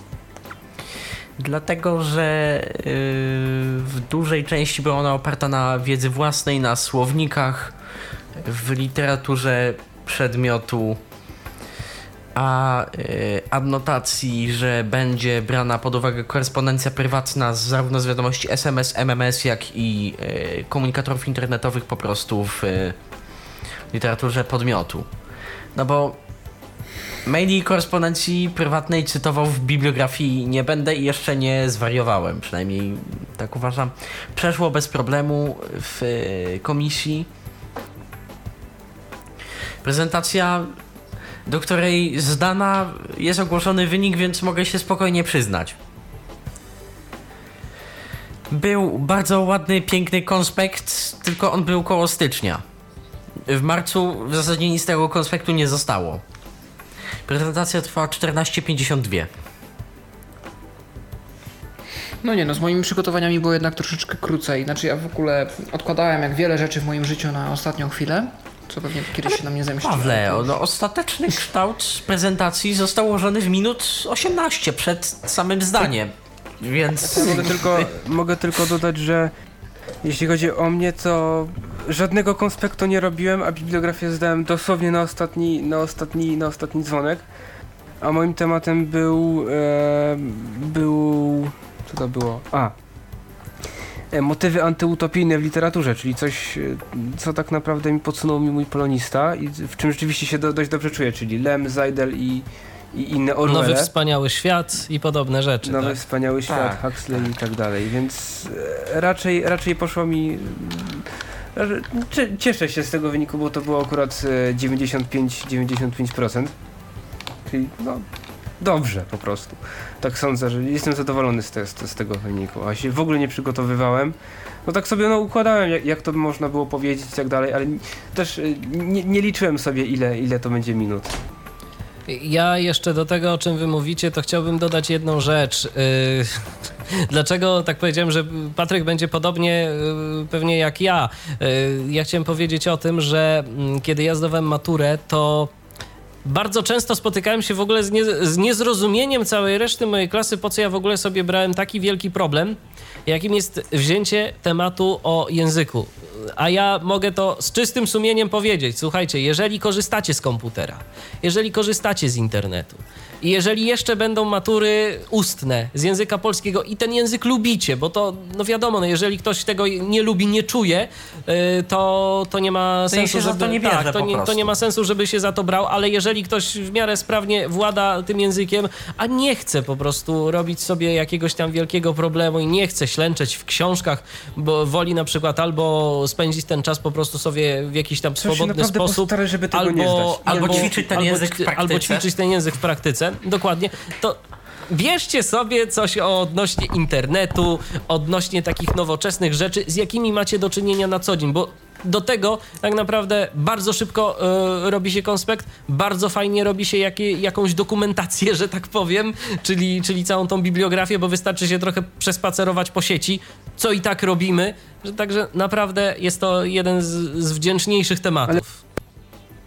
Dlatego, że yy, w dużej części była ona oparta na wiedzy własnej, na słownikach, w literaturze przedmiotu, a yy, adnotacji, że będzie brana pod uwagę korespondencja prywatna zarówno z wiadomości S M S, M M S, jak i yy, komunikatorów internetowych po prostu w yy, literaturze podmiotu. No bo maili i korespondencji prywatnej cytował w bibliografii nie będę i jeszcze nie zwariowałem, przynajmniej tak uważam. Przeszło bez problemu w komisji. Prezentacja, do której zdana jest ogłoszony wynik, więc mogę się spokojnie przyznać. Był bardzo ładny, piękny konspekt, tylko on był koło stycznia. W marcu w zasadzie nic z tego konspektu nie zostało. Prezentacja trwała czternaście pięćdziesiąt dwa. No nie no, z moimi przygotowaniami było jednak troszeczkę krócej. Znaczy ja w ogóle odkładałem jak wiele rzeczy w moim życiu na ostatnią chwilę, co pewnie kiedyś się na mnie zemści. Pawle, no, ostateczny kształt prezentacji został ułożony w minut osiemnaście przed samym zdaniem, więc... Ja mogę tylko, mogę tylko dodać, że jeśli chodzi o mnie, to żadnego konspektu nie robiłem, a bibliografię zdałem dosłownie na ostatni, na ostatni, na ostatni dzwonek. A moim tematem był, e, był, co to było? A, e, motywy antyutopijne w literaturze, czyli coś, co tak naprawdę mi podsunął mi mój polonista i w czym rzeczywiście się do, dość dobrze czuję, czyli Lem, Seidel i, i inne Orwelle. Nowy wspaniały świat i podobne rzeczy. Nowy tak? wspaniały świat, tak, Huxley tak. i tak dalej, więc e, raczej, raczej poszło mi... Cieszę się z tego wyniku, bo to było akurat dziewięćdziesiąt pięć do dziewięćdziesięciu pięciu procent. Czyli no dobrze po prostu. Tak sądzę, że jestem zadowolony z, te, z tego wyniku. A się w ogóle nie przygotowywałem. No tak sobie no, układałem, jak, jak to by można było powiedzieć i tak dalej, ale też nie, nie liczyłem sobie ile, ile to będzie minut. Ja jeszcze do tego, o czym wy mówicie, to chciałbym dodać jedną rzecz. Yy, dlaczego tak powiedziałem, że Patryk będzie podobnie yy, pewnie jak ja. Yy, ja chciałem powiedzieć o tym, że yy, kiedy ja zdawałem maturę, to bardzo często spotykałem się w ogóle z, nie, z niezrozumieniem całej reszty mojej klasy, po co ja w ogóle sobie brałem taki wielki problem, jakim jest wzięcie tematu o języku. A ja mogę to z czystym sumieniem powiedzieć. Słuchajcie, jeżeli korzystacie z komputera, jeżeli korzystacie z internetu i jeżeli jeszcze będą matury ustne z języka polskiego i ten język lubicie, bo to, no wiadomo, no jeżeli ktoś tego nie lubi, nie czuje, to, to nie ma to sensu, się żeby... za to nie bierze, tak, to, po nie, prostu. to nie ma sensu, żeby się za to brał, ale jeżeli ktoś w miarę sprawnie włada tym językiem, a nie chce po prostu robić sobie jakiegoś tam wielkiego problemu i nie chce ślęczeć w książkach, bo woli na przykład albo spędzić ten czas po prostu sobie w jakiś tam Trzeba się swobodny naprawdę sposób, postarać, żeby tego nie albo, zdać. Albo ćwiczyć ten albo, język w praktyce. albo ćwiczyć ten język w praktyce, dokładnie, to bierzcie sobie coś odnośnie internetu, odnośnie takich nowoczesnych rzeczy, z jakimi macie do czynienia na co dzień, bo do tego tak naprawdę bardzo szybko y, robi się konspekt, bardzo fajnie robi się jakie, jakąś dokumentację, że tak powiem, czyli, czyli całą tą bibliografię, bo wystarczy się trochę przespacerować po sieci, co i tak robimy, że także naprawdę jest to jeden z, z wdzięczniejszych tematów.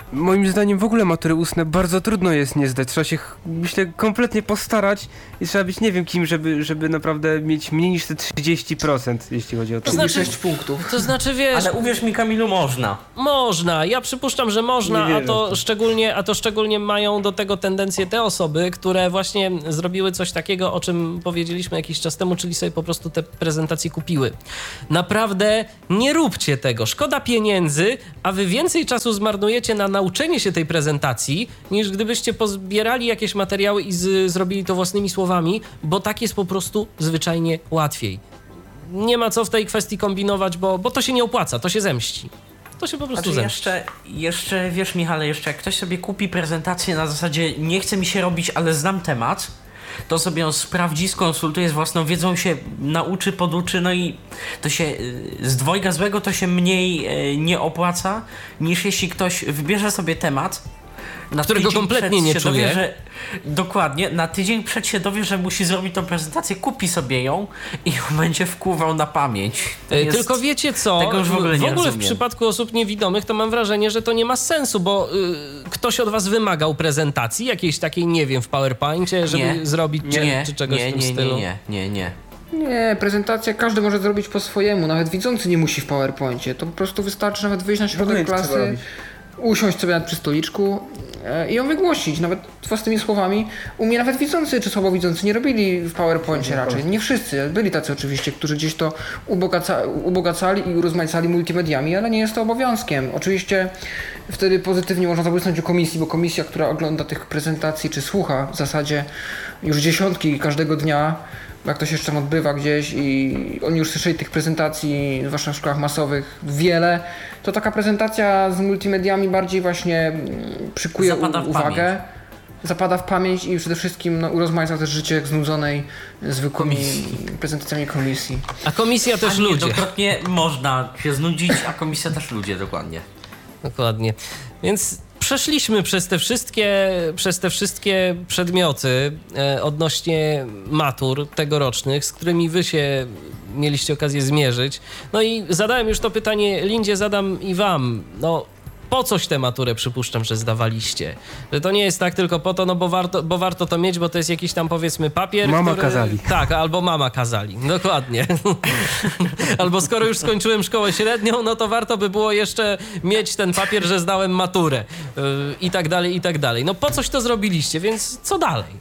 moim zdaniem w ogóle matury ustne bardzo trudno jest nie zdać. Trzeba się, myślę, kompletnie postarać i trzeba być nie wiem kim, żeby, żeby naprawdę mieć mniej niż te trzydzieści procent, jeśli chodzi o to. To znaczy, sześć punktów. To znaczy, wiesz... Ale uwierz mi, Kamilu, można. Można, ja przypuszczam, że można, Nie a wierzę w to, to. szczególnie, a to szczególnie mają do tego tendencje te osoby, które właśnie zrobiły coś takiego, o czym powiedzieliśmy jakiś czas temu, czyli sobie po prostu te prezentacje kupiły. Naprawdę nie róbcie tego, szkoda pieniędzy, a wy więcej czasu zmarnujecie na nauczenie się tej prezentacji, niż gdybyście pozbierali jakieś materiały i z, zrobili to własnymi słowami, bo tak jest po prostu zwyczajnie łatwiej. Nie ma co w tej kwestii kombinować, bo, bo to się nie opłaca, to się zemści. To się po prostu Znaczy zemści. jeszcze, jeszcze, wiesz Michale, jeszcze jak ktoś sobie kupi prezentację na zasadzie nie chce mi się robić, ale znam temat, to sobie ją sprawdzi, skonsultuje z własną wiedzą, się nauczy, poduczy, no i to się y, z dwojga złego to się mniej y, nie opłaca, niż jeśli ktoś wybierze sobie temat, na Którego tydzień kompletnie przed nie się czuje. Dowie, że, dokładnie, na tydzień przed się dowie, że musi zrobić tą prezentację, kupi sobie ją i ją będzie wkuwał na pamięć. To E, jest- Tylko wiecie co, tego już w ogóle nie w ogóle w rozumiem. przypadku osób niewidomych to mam wrażenie, że to nie ma sensu, bo y, ktoś od was wymagał prezentacji jakiejś takiej, nie wiem, w PowerPoincie, żeby Nie. zrobić czy, nie, czy czegoś nie, w tym nie, stylu. nie, nie, nie, nie. Nie, prezentację każdy może zrobić po swojemu, nawet widzący nie musi w PowerPoincie. To po prostu wystarczy nawet wyjść na środek Dokument trzeba klasy, robić. usiąść sobie nawet przy stoliczku e, i ją wygłosić, nawet własnymi słowami. U mnie nawet widzący czy słabowidzący nie robili w PowerPoincie raczej. Nie wszyscy. Byli tacy oczywiście, którzy gdzieś to ubogaca, ubogacali i urozmaicali multimediami, ale nie jest to obowiązkiem. Oczywiście wtedy pozytywnie można zabłysnąć o komisji, bo komisja, która ogląda tych prezentacji czy słucha w zasadzie już dziesiątki każdego dnia, jak to się jeszcze tam odbywa gdzieś i oni już słyszeli tych prezentacji, zwłaszcza w szkołach masowych, wiele, to taka prezentacja z multimediami bardziej właśnie mm, przykuje Zapada u, w uwagę, pamięć. zapada w pamięć i przede wszystkim no, urozmaica też życie jak znudzonej zwykłymi Komisji. prezentacjami komisji. A komisja też A ludzie. niejednokrotnie można się znudzić, a komisja też ludzie, dokładnie. Dokładnie. Więc przeszliśmy przez te wszystkie, przez te wszystkie przedmioty e, odnośnie matur tegorocznych, z którymi wy się mieliście okazję zmierzyć. No i zadałem już to pytanie Lindzie, zadam i wam. No, po coś tę maturę przypuszczam, że zdawaliście? Że to nie jest tak tylko po to, no bo warto, bo warto to mieć, bo to jest jakiś tam powiedzmy papier, Mama który... kazali. Tak, albo mama kazali, dokładnie. Albo skoro już skończyłem szkołę średnią, no to warto by było jeszcze mieć ten papier, że zdałem maturę yy, i tak dalej, i tak dalej. No po coś to zrobiliście, więc co dalej?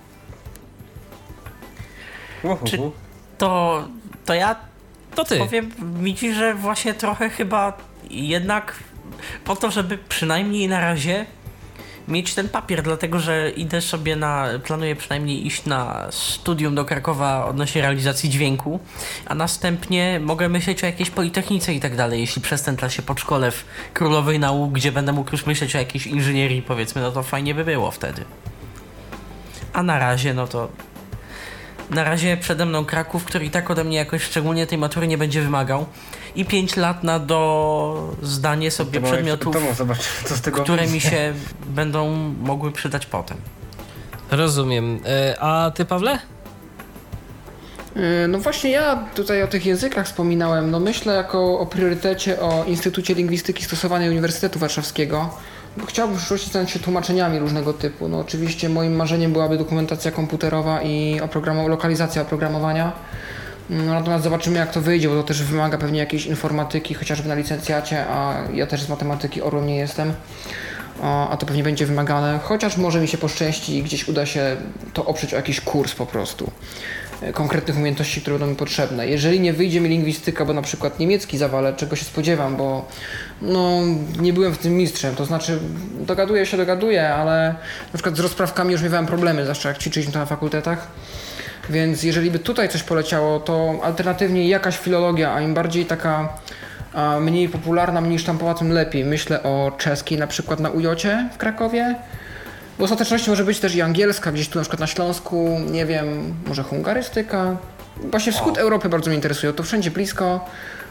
Czy to, to ja To ty. powiem mi ci, że właśnie trochę chyba jednak po to, żeby przynajmniej na razie mieć ten papier, dlatego że idę sobie na, planuję przynajmniej iść na studium do Krakowa odnośnie realizacji dźwięku, a następnie mogę myśleć o jakiejś politechnice i tak dalej, jeśli przez ten czas się po szkole w Królowej Nauk, gdzie będę mógł już myśleć o jakiejś inżynierii, powiedzmy, no to fajnie by było wtedy. A na razie, no to na razie przede mną Kraków, który i tak ode mnie jakoś szczególnie tej matury nie będzie wymagał i pięć lat na do zdanie sobie przedmiotów, To zobacz, co z tego które mi się będą mogły przydać potem. Rozumiem. E, a ty, Pawle? Yy, No właśnie ja tutaj o tych językach wspominałem. No myślę jako o priorytecie o Instytucie Lingwistyki Stosowanej Uniwersytetu Warszawskiego. Bo chciałbym w przyszłości zająć się tłumaczeniami różnego typu. No oczywiście moim marzeniem byłaby dokumentacja komputerowa i oprogramow- lokalizacja oprogramowania. No, natomiast zobaczymy jak to wyjdzie, bo to też wymaga pewnie jakiejś informatyki, chociażby na licencjacie, a ja też z matematyki orłem nie jestem. A a to pewnie będzie wymagane, chociaż może mi się poszczęści i gdzieś uda się to oprzeć o jakiś kurs po prostu e, konkretnych umiejętności, które będą mi potrzebne. Jeżeli nie wyjdzie mi lingwistyka, bo na przykład niemiecki zawalę, czego się spodziewam, bo no, nie byłem w tym mistrzem, to znaczy dogaduję się, dogaduję, ale na przykład z rozprawkami już miałem problemy, zwłaszcza jak ćwiczyliśmy to na fakultetach. Więc jeżeli by tutaj coś poleciało, to alternatywnie jakaś filologia, a im bardziej taka a mniej popularna, mniej sztampowa, tym lepiej. Myślę o czeskiej na przykład na ujocie w Krakowie. W ostateczności może być też i angielska, gdzieś tu na przykład na Śląsku, nie wiem, może hungarystyka. Właśnie wschód Europy bardzo mnie interesuje, to wszędzie blisko.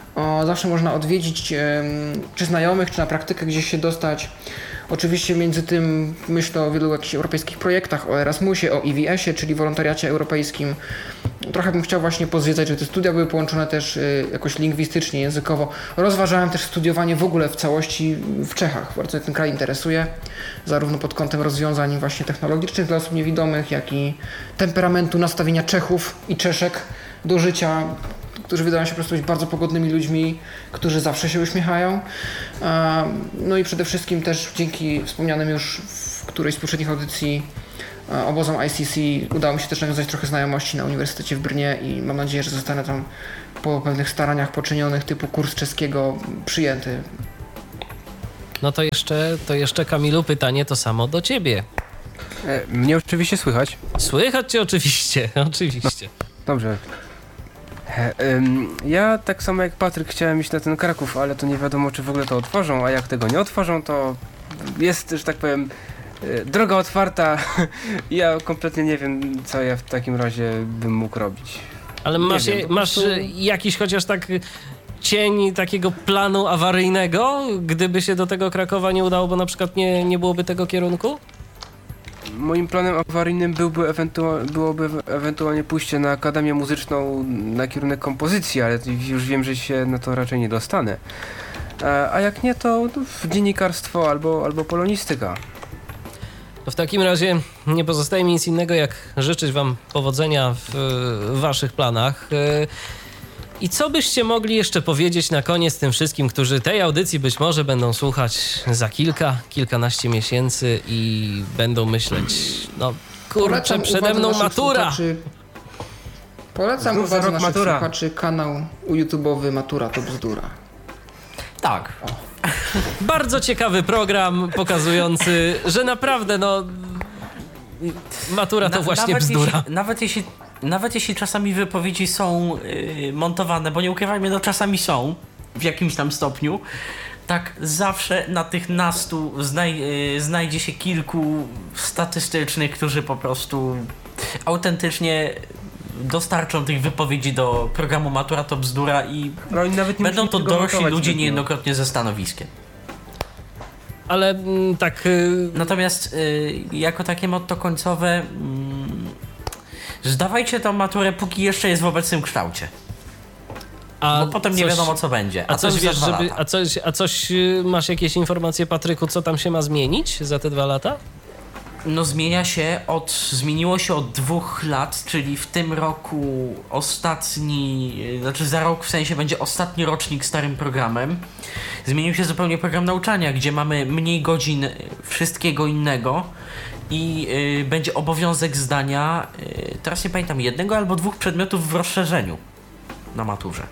O, zawsze można odwiedzić e, czy znajomych, czy na praktykę gdzieś się dostać. Oczywiście między tym myślę o wielu jakichś europejskich projektach, o Erasmusie, o I V S ie, czyli wolontariacie europejskim. Trochę bym chciał właśnie pozwiedzać, żeby te studia były połączone też y, jakoś lingwistycznie, językowo. Rozważałem też studiowanie w ogóle w całości w Czechach. Bardzo mnie ten kraj interesuje, zarówno pod kątem rozwiązań właśnie technologicznych dla osób niewidomych, jak i temperamentu, nastawienia Czechów i Czeszek do życia, którzy wydają się po prostu być bardzo pogodnymi ludźmi, którzy zawsze się uśmiechają. No i przede wszystkim też dzięki wspomnianym już w którejś z poprzednich audycji obozom I C C udało mi się też nawiązać trochę znajomości na Uniwersytecie w Brnie i mam nadzieję, że zostanę tam po pewnych staraniach poczynionych typu kurs czeskiego przyjęty. No to jeszcze, to jeszcze Kamilu, pytanie to samo do ciebie. E, mnie oczywiście słychać. Słychać cię oczywiście, oczywiście. Dobrze. E, ym, ja tak samo jak Patryk chciałem iść na ten Kraków, ale to nie wiadomo, czy w ogóle to otworzą, a jak tego nie otworzą, to jest, że tak powiem, e, droga otwarta. Ja kompletnie nie wiem, co ja w takim razie bym mógł robić. Ale masz, wiem, je, po masz prostu- jakiś chociaż tak cień takiego planu awaryjnego, gdyby się do tego Krakowa nie udało, bo na przykład nie, nie byłoby tego kierunku? Moim planem awaryjnym byłby ewentua- byłoby ewentualnie pójście na Akademię Muzyczną na kierunek kompozycji, ale już wiem, że się na to raczej nie dostanę. A, a jak nie, to w dziennikarstwo albo, albo polonistyka. To w takim razie nie pozostaje mi nic innego, jak życzyć wam powodzenia w, w waszych planach. I co byście mogli jeszcze powiedzieć na koniec tym wszystkim, którzy tej audycji być może będą słuchać za kilka, kilkanaście miesięcy i będą myśleć, no kurczę, Polecam przede uwadze mną naszych matura. słuchaczy- Polecam Znów za uwadze rok naszych matura. słuchaczy kanał YouTube'owy Matura to bzdura. Tak. Bardzo ciekawy program pokazujący, że naprawdę no matura to Na- właśnie nawet bzdura. Jeśli, nawet, jeśli, nawet jeśli czasami wypowiedzi są yy, montowane, bo nie ukrywajmy, no czasami są w jakimś tam stopniu, tak zawsze na tych nastu znaj, yy, znajdzie się kilku statystycznych, którzy po prostu autentycznie dostarczą tych wypowiedzi do programu Matura to bzdura i No, oni nawet nie będą musieli to tego dorośli montować ludzie zbytnio. niejednokrotnie ze stanowiskiem. Ale mm, tak y, Natomiast y, jako takie motto końcowe mm, zdawajcie tą maturę, póki jeszcze jest w obecnym kształcie. a Bo potem nie coś- wiadomo co będzie. A to coś już za wiesz, dwa żeby, lata. a coś, a coś y, masz jakieś informacje, Patryku, co tam się ma zmienić za te dwa lata? No zmienia się od, zmieniło się od dwóch lat, czyli w tym roku ostatni, y, znaczy za rok w sensie będzie ostatni rocznik starym programem. Zmienił się zupełnie program nauczania, gdzie mamy mniej godzin y, wszystkiego innego i y, będzie obowiązek zdania, y, teraz nie pamiętam, jednego albo dwóch przedmiotów w rozszerzeniu na maturze.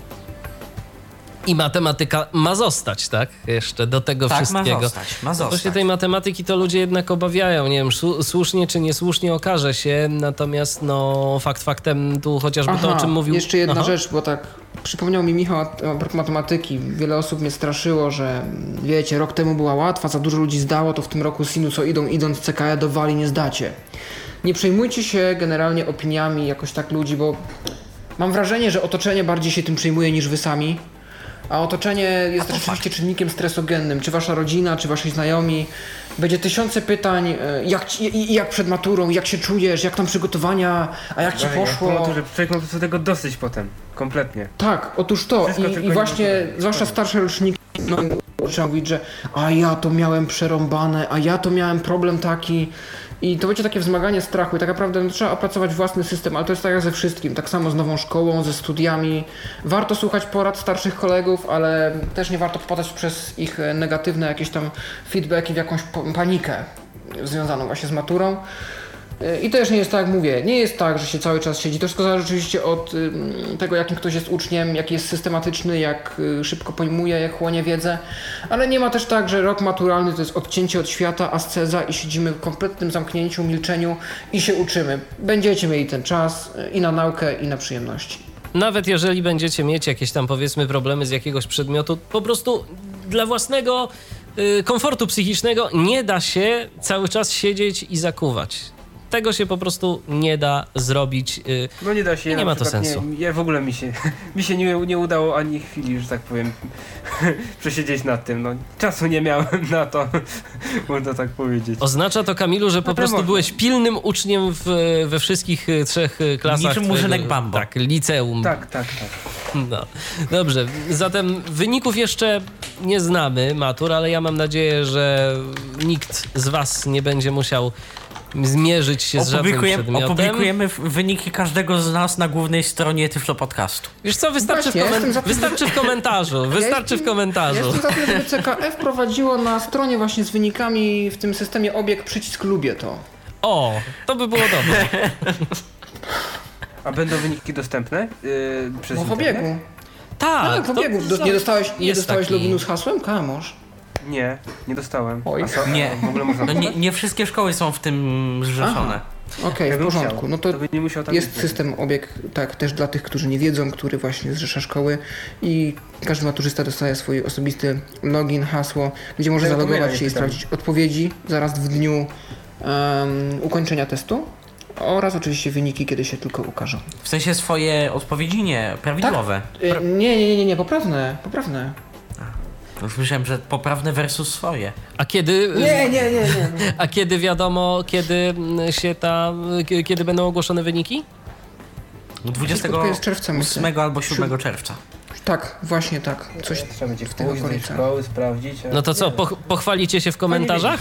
I matematyka ma zostać, tak? Jeszcze do tego Tak, ma wszystkiego. zostać, ma No zostać. Właśnie tej matematyki to ludzie jednak obawiają. Nie wiem, słu- słusznie czy niesłusznie okaże się. Natomiast no fakt faktem tu chociażby to, o czym mówił... Jeszcze jedna Aha. rzecz, bo tak przypomniał mi Michał a propos matematyki. Wiele osób mnie straszyło, że wiecie, rok temu była łatwa, za dużo ludzi zdało, to w tym roku sinusoidą idąc C K E do wali nie zdacie. Nie przejmujcie się generalnie opiniami jakoś tak ludzi, bo mam wrażenie, że otoczenie bardziej się tym przejmuje niż wy sami. A otoczenie jest rzeczywiście czynnikiem stresogennym. Czy wasza rodzina, czy wasi znajomi. Będzie tysiące pytań, e, jak, ci- i- i jak przed maturą, jak się czujesz, jak tam przygotowania, a jak ci Tak, poszło. Ja, że człowiek ma po prostu tego dosyć potem. Kompletnie. Tak, otóż to. Wszystko tylko I, i nie właśnie, może. zwłaszcza starsze roczniki, no, trzeba mówić, że a ja to miałem przerąbane, a ja to miałem problem taki. I to będzie takie wzmaganie strachu i tak naprawdę no, trzeba opracować własny system, ale to jest tak jak ze wszystkim, tak samo z nową szkołą, ze studiami. Warto słuchać porad starszych kolegów, ale też nie warto popadać przez ich e, negatywne jakieś tam feedbacki w jakąś po- panikę związaną właśnie z maturą. E, I też nie jest tak, jak mówię, nie jest tak, że się cały czas siedzi. To wszystko zależy oczywiście od ym, tego, jakim ktoś jest uczniem, jaki jest systematyczny, jak y, szybko pojmuje, jak chłonie wiedzę. Ale nie ma też tak, że rok maturalny to jest odcięcie od świata, asceza i siedzimy w kompletnym zamknięciu, milczeniu i się uczymy. Będziecie mieli ten czas y, i na naukę, i na przyjemności. Nawet jeżeli będziecie mieć jakieś tam powiedzmy problemy z jakiegoś przedmiotu, po prostu dla własnego y, komfortu psychicznego nie da się cały czas siedzieć i zakuwać. Tego się po prostu nie da zrobić. No nie da się. Nie ma to przykład, sensu. Nie, ja w ogóle mi się, mi się nie, nie udało ani chwili, że tak powiem, przesiedzieć nad tym. No, czasu nie miałem na to, można tak powiedzieć. Oznacza to, Kamilu, że po No to prostu można. byłeś pilnym uczniem w, we wszystkich y, trzech y, klasach. Niczym twojego- Murzynek Bambo. Tak, liceum. Tak, tak, tak. No. Dobrze, zatem wyników jeszcze nie znamy matur, ale ja mam nadzieję, że nikt z was nie będzie musiał zmierzyć się z żadnym Opublikujemy, przedmiotem. opublikujemy w- wyniki każdego z nas na głównej stronie Tyflo Podcastu. Wiesz co, wystarczy, Właśnie, w, ja komen- jestem za tym, wystarczy w komentarzu, wystarczy w Ja komentarzu. jestem za tym, żeby C K F prowadziło na stronie właśnie z wynikami w tym systemie obieg przycisk lubię to. O, to by było dobre. A będą wyniki dostępne yy, przez No w internet? obiegu. Tak, Tak, w to- obiegu. Do, nie dostałeś, nie jest dostałeś taki- loginu z hasłem? Kamosz. Nie, nie dostałem. Oj. A co? Nie. A w ogóle można No nie, nie wszystkie szkoły są w tym zrzeszone. Okej, Ja w bym porządku. chciał. No to To by nie musiał tam jest być. system obieg, tak, też dla tych, którzy nie wiedzą, który właśnie zrzesza szkoły i każdy maturzysta dostaje swój osobisty login, hasło, gdzie może Ja zalogować odpowiadam, się i nie pytam. sprawdzić odpowiedzi zaraz w dniu um, ukończenia testu oraz oczywiście wyniki, kiedy się tylko ukażą. W sensie swoje odpowiedzi nie, prawidłowe. Y, nie, nie, nie, nie, poprawne, poprawne. Już myślałem, że poprawne versus swoje. A kiedy, Nie, nie, nie, nie. nie. a kiedy wiadomo, kiedy mm, się ta, k- kiedy będą ogłoszone wyniki? dwudziestego Krótko jest czerwca, myślę. ósmego albo siódmego czerwca. Tak, właśnie tak. Coś Trzeba będzie w tego pójść do tej końca. szkoły, sprawdzić. a- No to co, nie poch- pochwalicie się w komentarzach?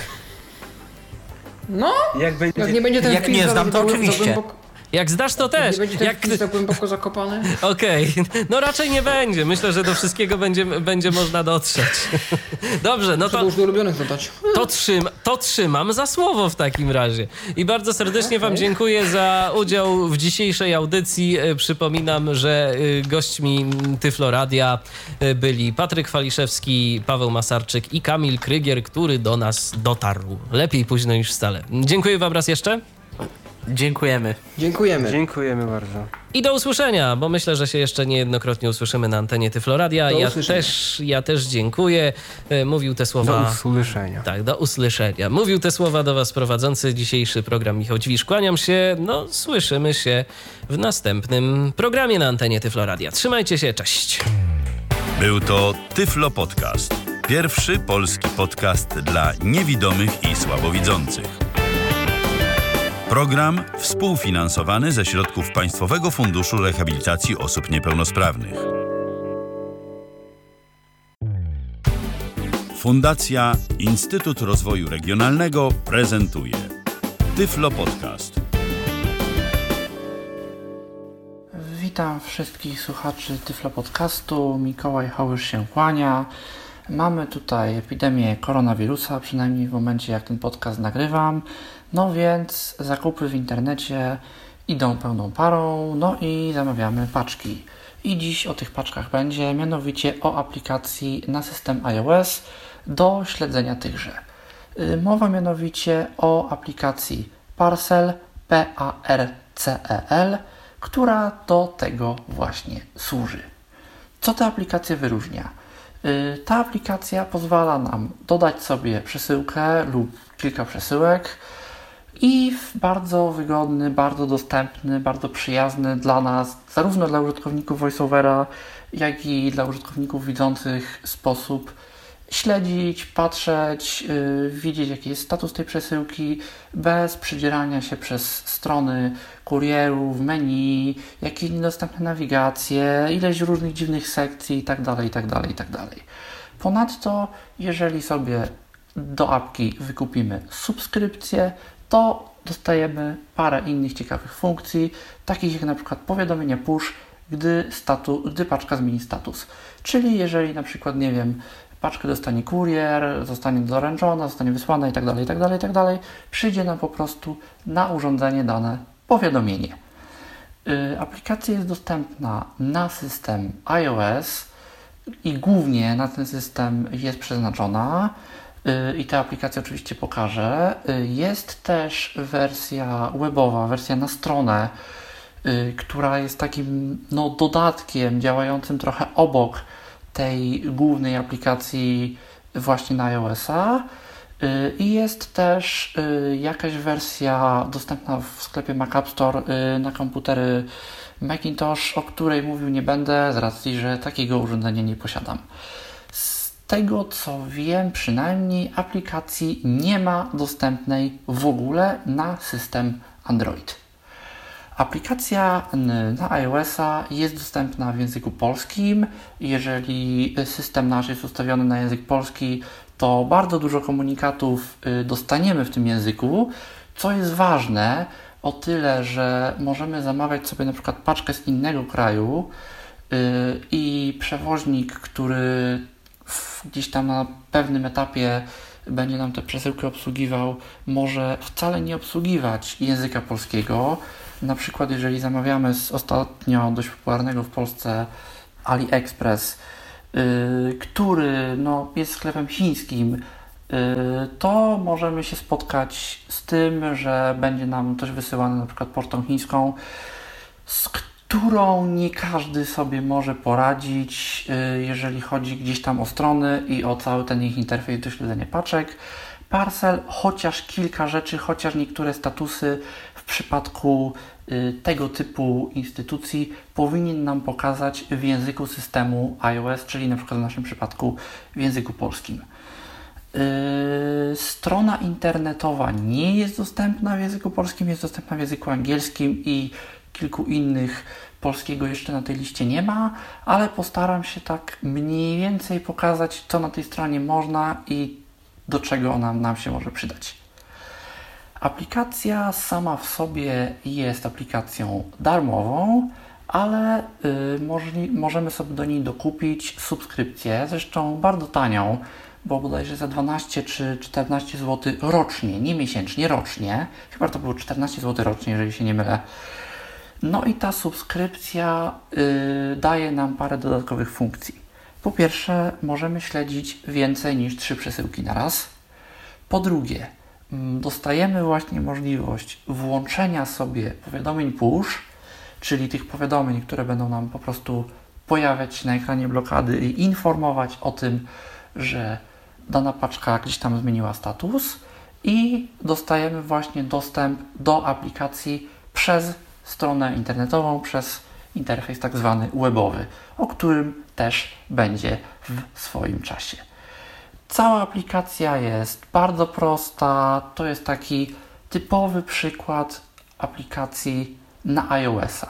No, wiem. Jak będzie... jak nie będzie ten Jak wpis nie za- znam, to za głęboko- oczywiście. Jak zdasz, to Jak też. nie będzie ten Jak... wpis za głęboko zakopany? Okej, no raczej nie będzie. Myślę, że do wszystkiego będzie, będzie można dotrzeć. Dobrze, no Trzeba to, już do ulubionych dodać. to, trzym, to trzymam za słowo w takim razie. I bardzo serdecznie wam dziękuję za udział w dzisiejszej audycji. E, Przypominam, że e, gośćmi Tyflo Radia e, byli Patryk Waliszewski, Paweł Masarczyk i Kamil Krygier, który do nas dotarł. Lepiej późno niż wcale. Dziękuję wam raz jeszcze. Dziękujemy. Dziękujemy. Dziękujemy bardzo. I do usłyszenia, bo myślę, że się jeszcze niejednokrotnie usłyszymy na antenie Tyflo Radia. Do Ja usłyszenia. też, ja też dziękuję. E, Mówił te Do słowa... usłyszenia. Tak, do usłyszenia. Mówił te słowa do was prowadzący dzisiejszy program Michał Ćwisz. Kłaniam się, no słyszymy się w następnym programie na antenie Tyflo Radia. Trzymajcie się, cześć. Był to Tyflo Podcast. Pierwszy polski podcast dla niewidomych i słabowidzących. Program współfinansowany ze środków Państwowego Funduszu Rehabilitacji Osób Niepełnosprawnych. Fundacja Instytut Rozwoju Regionalnego prezentuje Tyflo Podcast. Witam wszystkich słuchaczy Tyflo Podcastu. Mikołaj Hałysz się kłania. Mamy tutaj epidemię koronawirusa, przynajmniej w momencie jak ten podcast nagrywam. No więc zakupy w internecie idą pełną parą, no i zamawiamy paczki. I dziś o tych paczkach będzie, mianowicie o aplikacji na system iOS do śledzenia tychże. Y, Mowa mianowicie o aplikacji Parcel, P A R C E L, która do tego właśnie służy. Co ta aplikacja wyróżnia? Y, Ta aplikacja pozwala nam dodać sobie przesyłkę lub kilka przesyłek i w bardzo wygodny, bardzo dostępny, bardzo przyjazny dla nas, zarówno dla użytkowników VoiceOvera, jak i dla użytkowników widzących sposób śledzić, patrzeć, yy, widzieć jaki jest status tej przesyłki bez przedzierania się przez strony kurierów, menu, jakieś niedostępne nawigacje, ileś różnych dziwnych sekcji itd., itd., itd. Ponadto, jeżeli sobie do apki wykupimy subskrypcję, to dostajemy parę innych ciekawych funkcji, takich jak na przykład powiadomienia push, gdy, statu, gdy paczka zmieni status. Czyli jeżeli na przykład, nie wiem, paczkę dostanie kurier, zostanie doręczona, zostanie wysłana itd., itd., itd., przyjdzie nam po prostu na urządzenie dane powiadomienie. Yy, aplikacja jest dostępna na system iOS i głównie na ten system jest przeznaczona. I tę aplikację oczywiście pokażę. Jest też wersja webowa, wersja na stronę, która jest takim no, dodatkiem działającym trochę obok tej głównej aplikacji właśnie na iOS-a. I jest też jakaś wersja dostępna w sklepie Mac App Store na komputery Macintosh, o której mówił nie będę z racji, że takiego urządzenia nie posiadam. Z tego co wiem, przynajmniej aplikacji nie ma dostępnej w ogóle na system Android. Aplikacja na iOS-a jest dostępna w języku polskim. Jeżeli system nasz jest ustawiony na język polski, to bardzo dużo komunikatów dostaniemy w tym języku, co jest ważne o tyle, że możemy zamawiać sobie na przykład paczkę z innego kraju i przewoźnik, który gdzieś tam na pewnym etapie będzie nam tę przesyłkę obsługiwał, może wcale nie obsługiwać języka polskiego. Na przykład jeżeli zamawiamy z ostatnio dość popularnego w Polsce AliExpress, yy, który no, jest sklepem chińskim, yy, to możemy się spotkać z tym, że będzie nam coś wysyłane na przykład pocztą chińską, z którą nie każdy sobie może poradzić, yy, jeżeli chodzi gdzieś tam o strony i o cały ten ich interfejs do śledzenia paczek. Parcel, chociaż kilka rzeczy, chociaż niektóre statusy w przypadku y, tego typu instytucji powinien nam pokazać w języku systemu iOS, czyli na przykład w naszym przypadku w języku polskim. Yy, strona internetowa nie jest dostępna w języku polskim, jest dostępna w języku angielskim i kilku innych. Polskiego jeszcze na tej liście nie ma, ale postaram się tak mniej więcej pokazać, co na tej stronie można i do czego ona nam się może przydać. Aplikacja sama w sobie jest aplikacją darmową, ale yy, możli, możemy sobie do niej dokupić subskrypcję, zresztą bardzo tanią, bo bodajże za dwanaście czy czternaście złotych rocznie, nie miesięcznie, rocznie. Chyba to było czternaście złotych rocznie, jeżeli się nie mylę. No i ta subskrypcja yy, daje nam parę dodatkowych funkcji. Po pierwsze, możemy śledzić więcej niż trzy przesyłki na raz. Po drugie, dostajemy właśnie możliwość włączenia sobie powiadomień push, czyli tych powiadomień, które będą nam po prostu pojawiać się na ekranie blokady i informować o tym, że dana paczka gdzieś tam zmieniła status, i dostajemy właśnie dostęp do aplikacji przez stronę internetową, przez interfejs tak zwany webowy, o którym też będzie w swoim czasie. Cała aplikacja jest bardzo prosta, to jest taki typowy przykład aplikacji na iOS-a.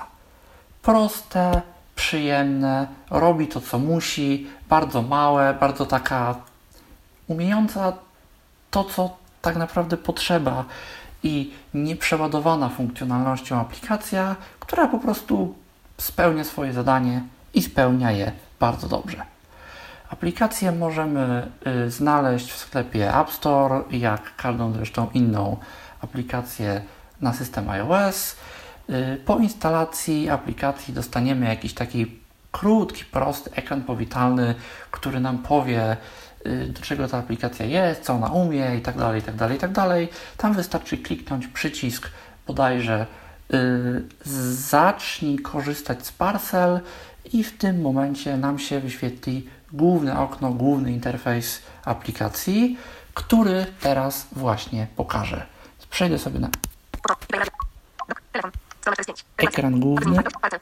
Proste, przyjemne, robi to co musi, bardzo małe, bardzo taka umiejąca to, co tak naprawdę potrzeba i nieprzeładowana funkcjonalnością aplikacja, która po prostu spełnia swoje zadanie i spełnia je bardzo dobrze. Aplikację możemy y, znaleźć w sklepie App Store, jak każdą zresztą inną aplikację na system iOS. Y, po instalacji aplikacji dostaniemy jakiś taki krótki, prosty ekran powitalny, który nam powie, y, do czego ta aplikacja jest, co ona umie itd., itd., itd. Tam wystarczy kliknąć przycisk bodajże y, zacznij korzystać z Parcel i w tym momencie nam się wyświetli główne okno, główny interfejs aplikacji, który teraz właśnie pokażę. Przejdę sobie na ekran główny.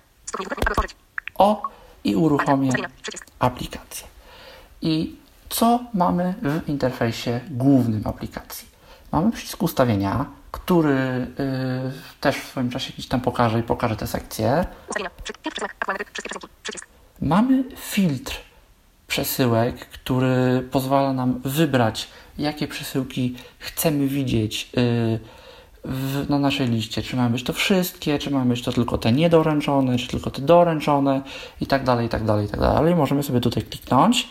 O, i uruchomię aplikację. I co mamy w interfejsie głównym aplikacji? Mamy przycisk ustawienia, który yy, też w swoim czasie gdzieś tam pokażę i pokażę tę sekcję. Mamy filtr przesyłek, który pozwala nam wybrać, jakie przesyłki chcemy widzieć yy, w, na naszej liście. Czy mają być to wszystkie, czy mają być to tylko te niedoręczone, czy tylko te doręczone i tak dalej, i tak dalej, i tak dalej. Możemy sobie tutaj kliknąć.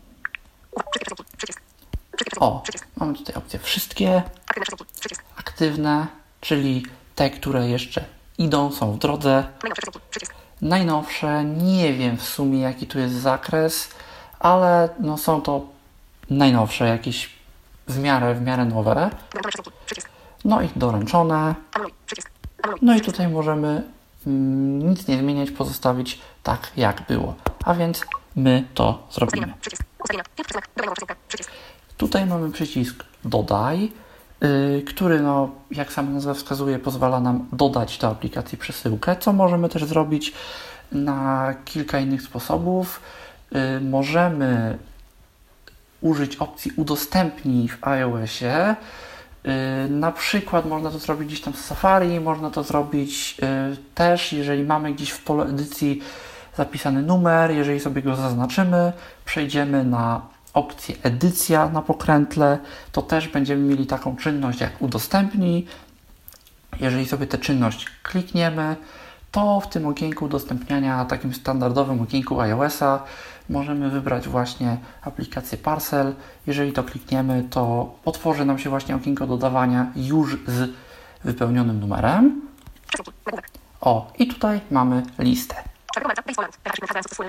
O, mamy tutaj opcję wszystkie, aktywne, czyli te, które jeszcze idą, są w drodze. Najnowsze, nie wiem w sumie jaki tu jest zakres, ale no są to najnowsze, jakieś w miarę, w miarę nowe. No i doręczone. No i tutaj możemy mm, nic nie zmieniać, pozostawić tak jak było. A więc my to zrobimy. Tutaj mamy przycisk Dodaj, yy, który, no, jak sama nazwa wskazuje, pozwala nam dodać do aplikacji przesyłkę, co możemy też zrobić na kilka innych sposobów. Yy, możemy użyć opcji udostępnij w iOSie. Yy, na przykład można to zrobić gdzieś tam z Safari, można to zrobić yy, też, jeżeli mamy gdzieś w polu edycji zapisany numer, jeżeli sobie go zaznaczymy, przejdziemy na opcję edycja na pokrętle, to też będziemy mieli taką czynność jak udostępnij. Jeżeli sobie tę czynność klikniemy, to w tym okienku udostępniania, takim standardowym okienku iOS-a, możemy wybrać właśnie aplikację Parcel. Jeżeli to klikniemy, to otworzy nam się właśnie okienko dodawania już z wypełnionym numerem. O, i tutaj mamy listę.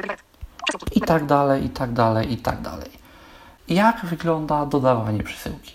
I tak dalej, i tak dalej, i tak dalej. Jak wygląda dodawanie przesyłki?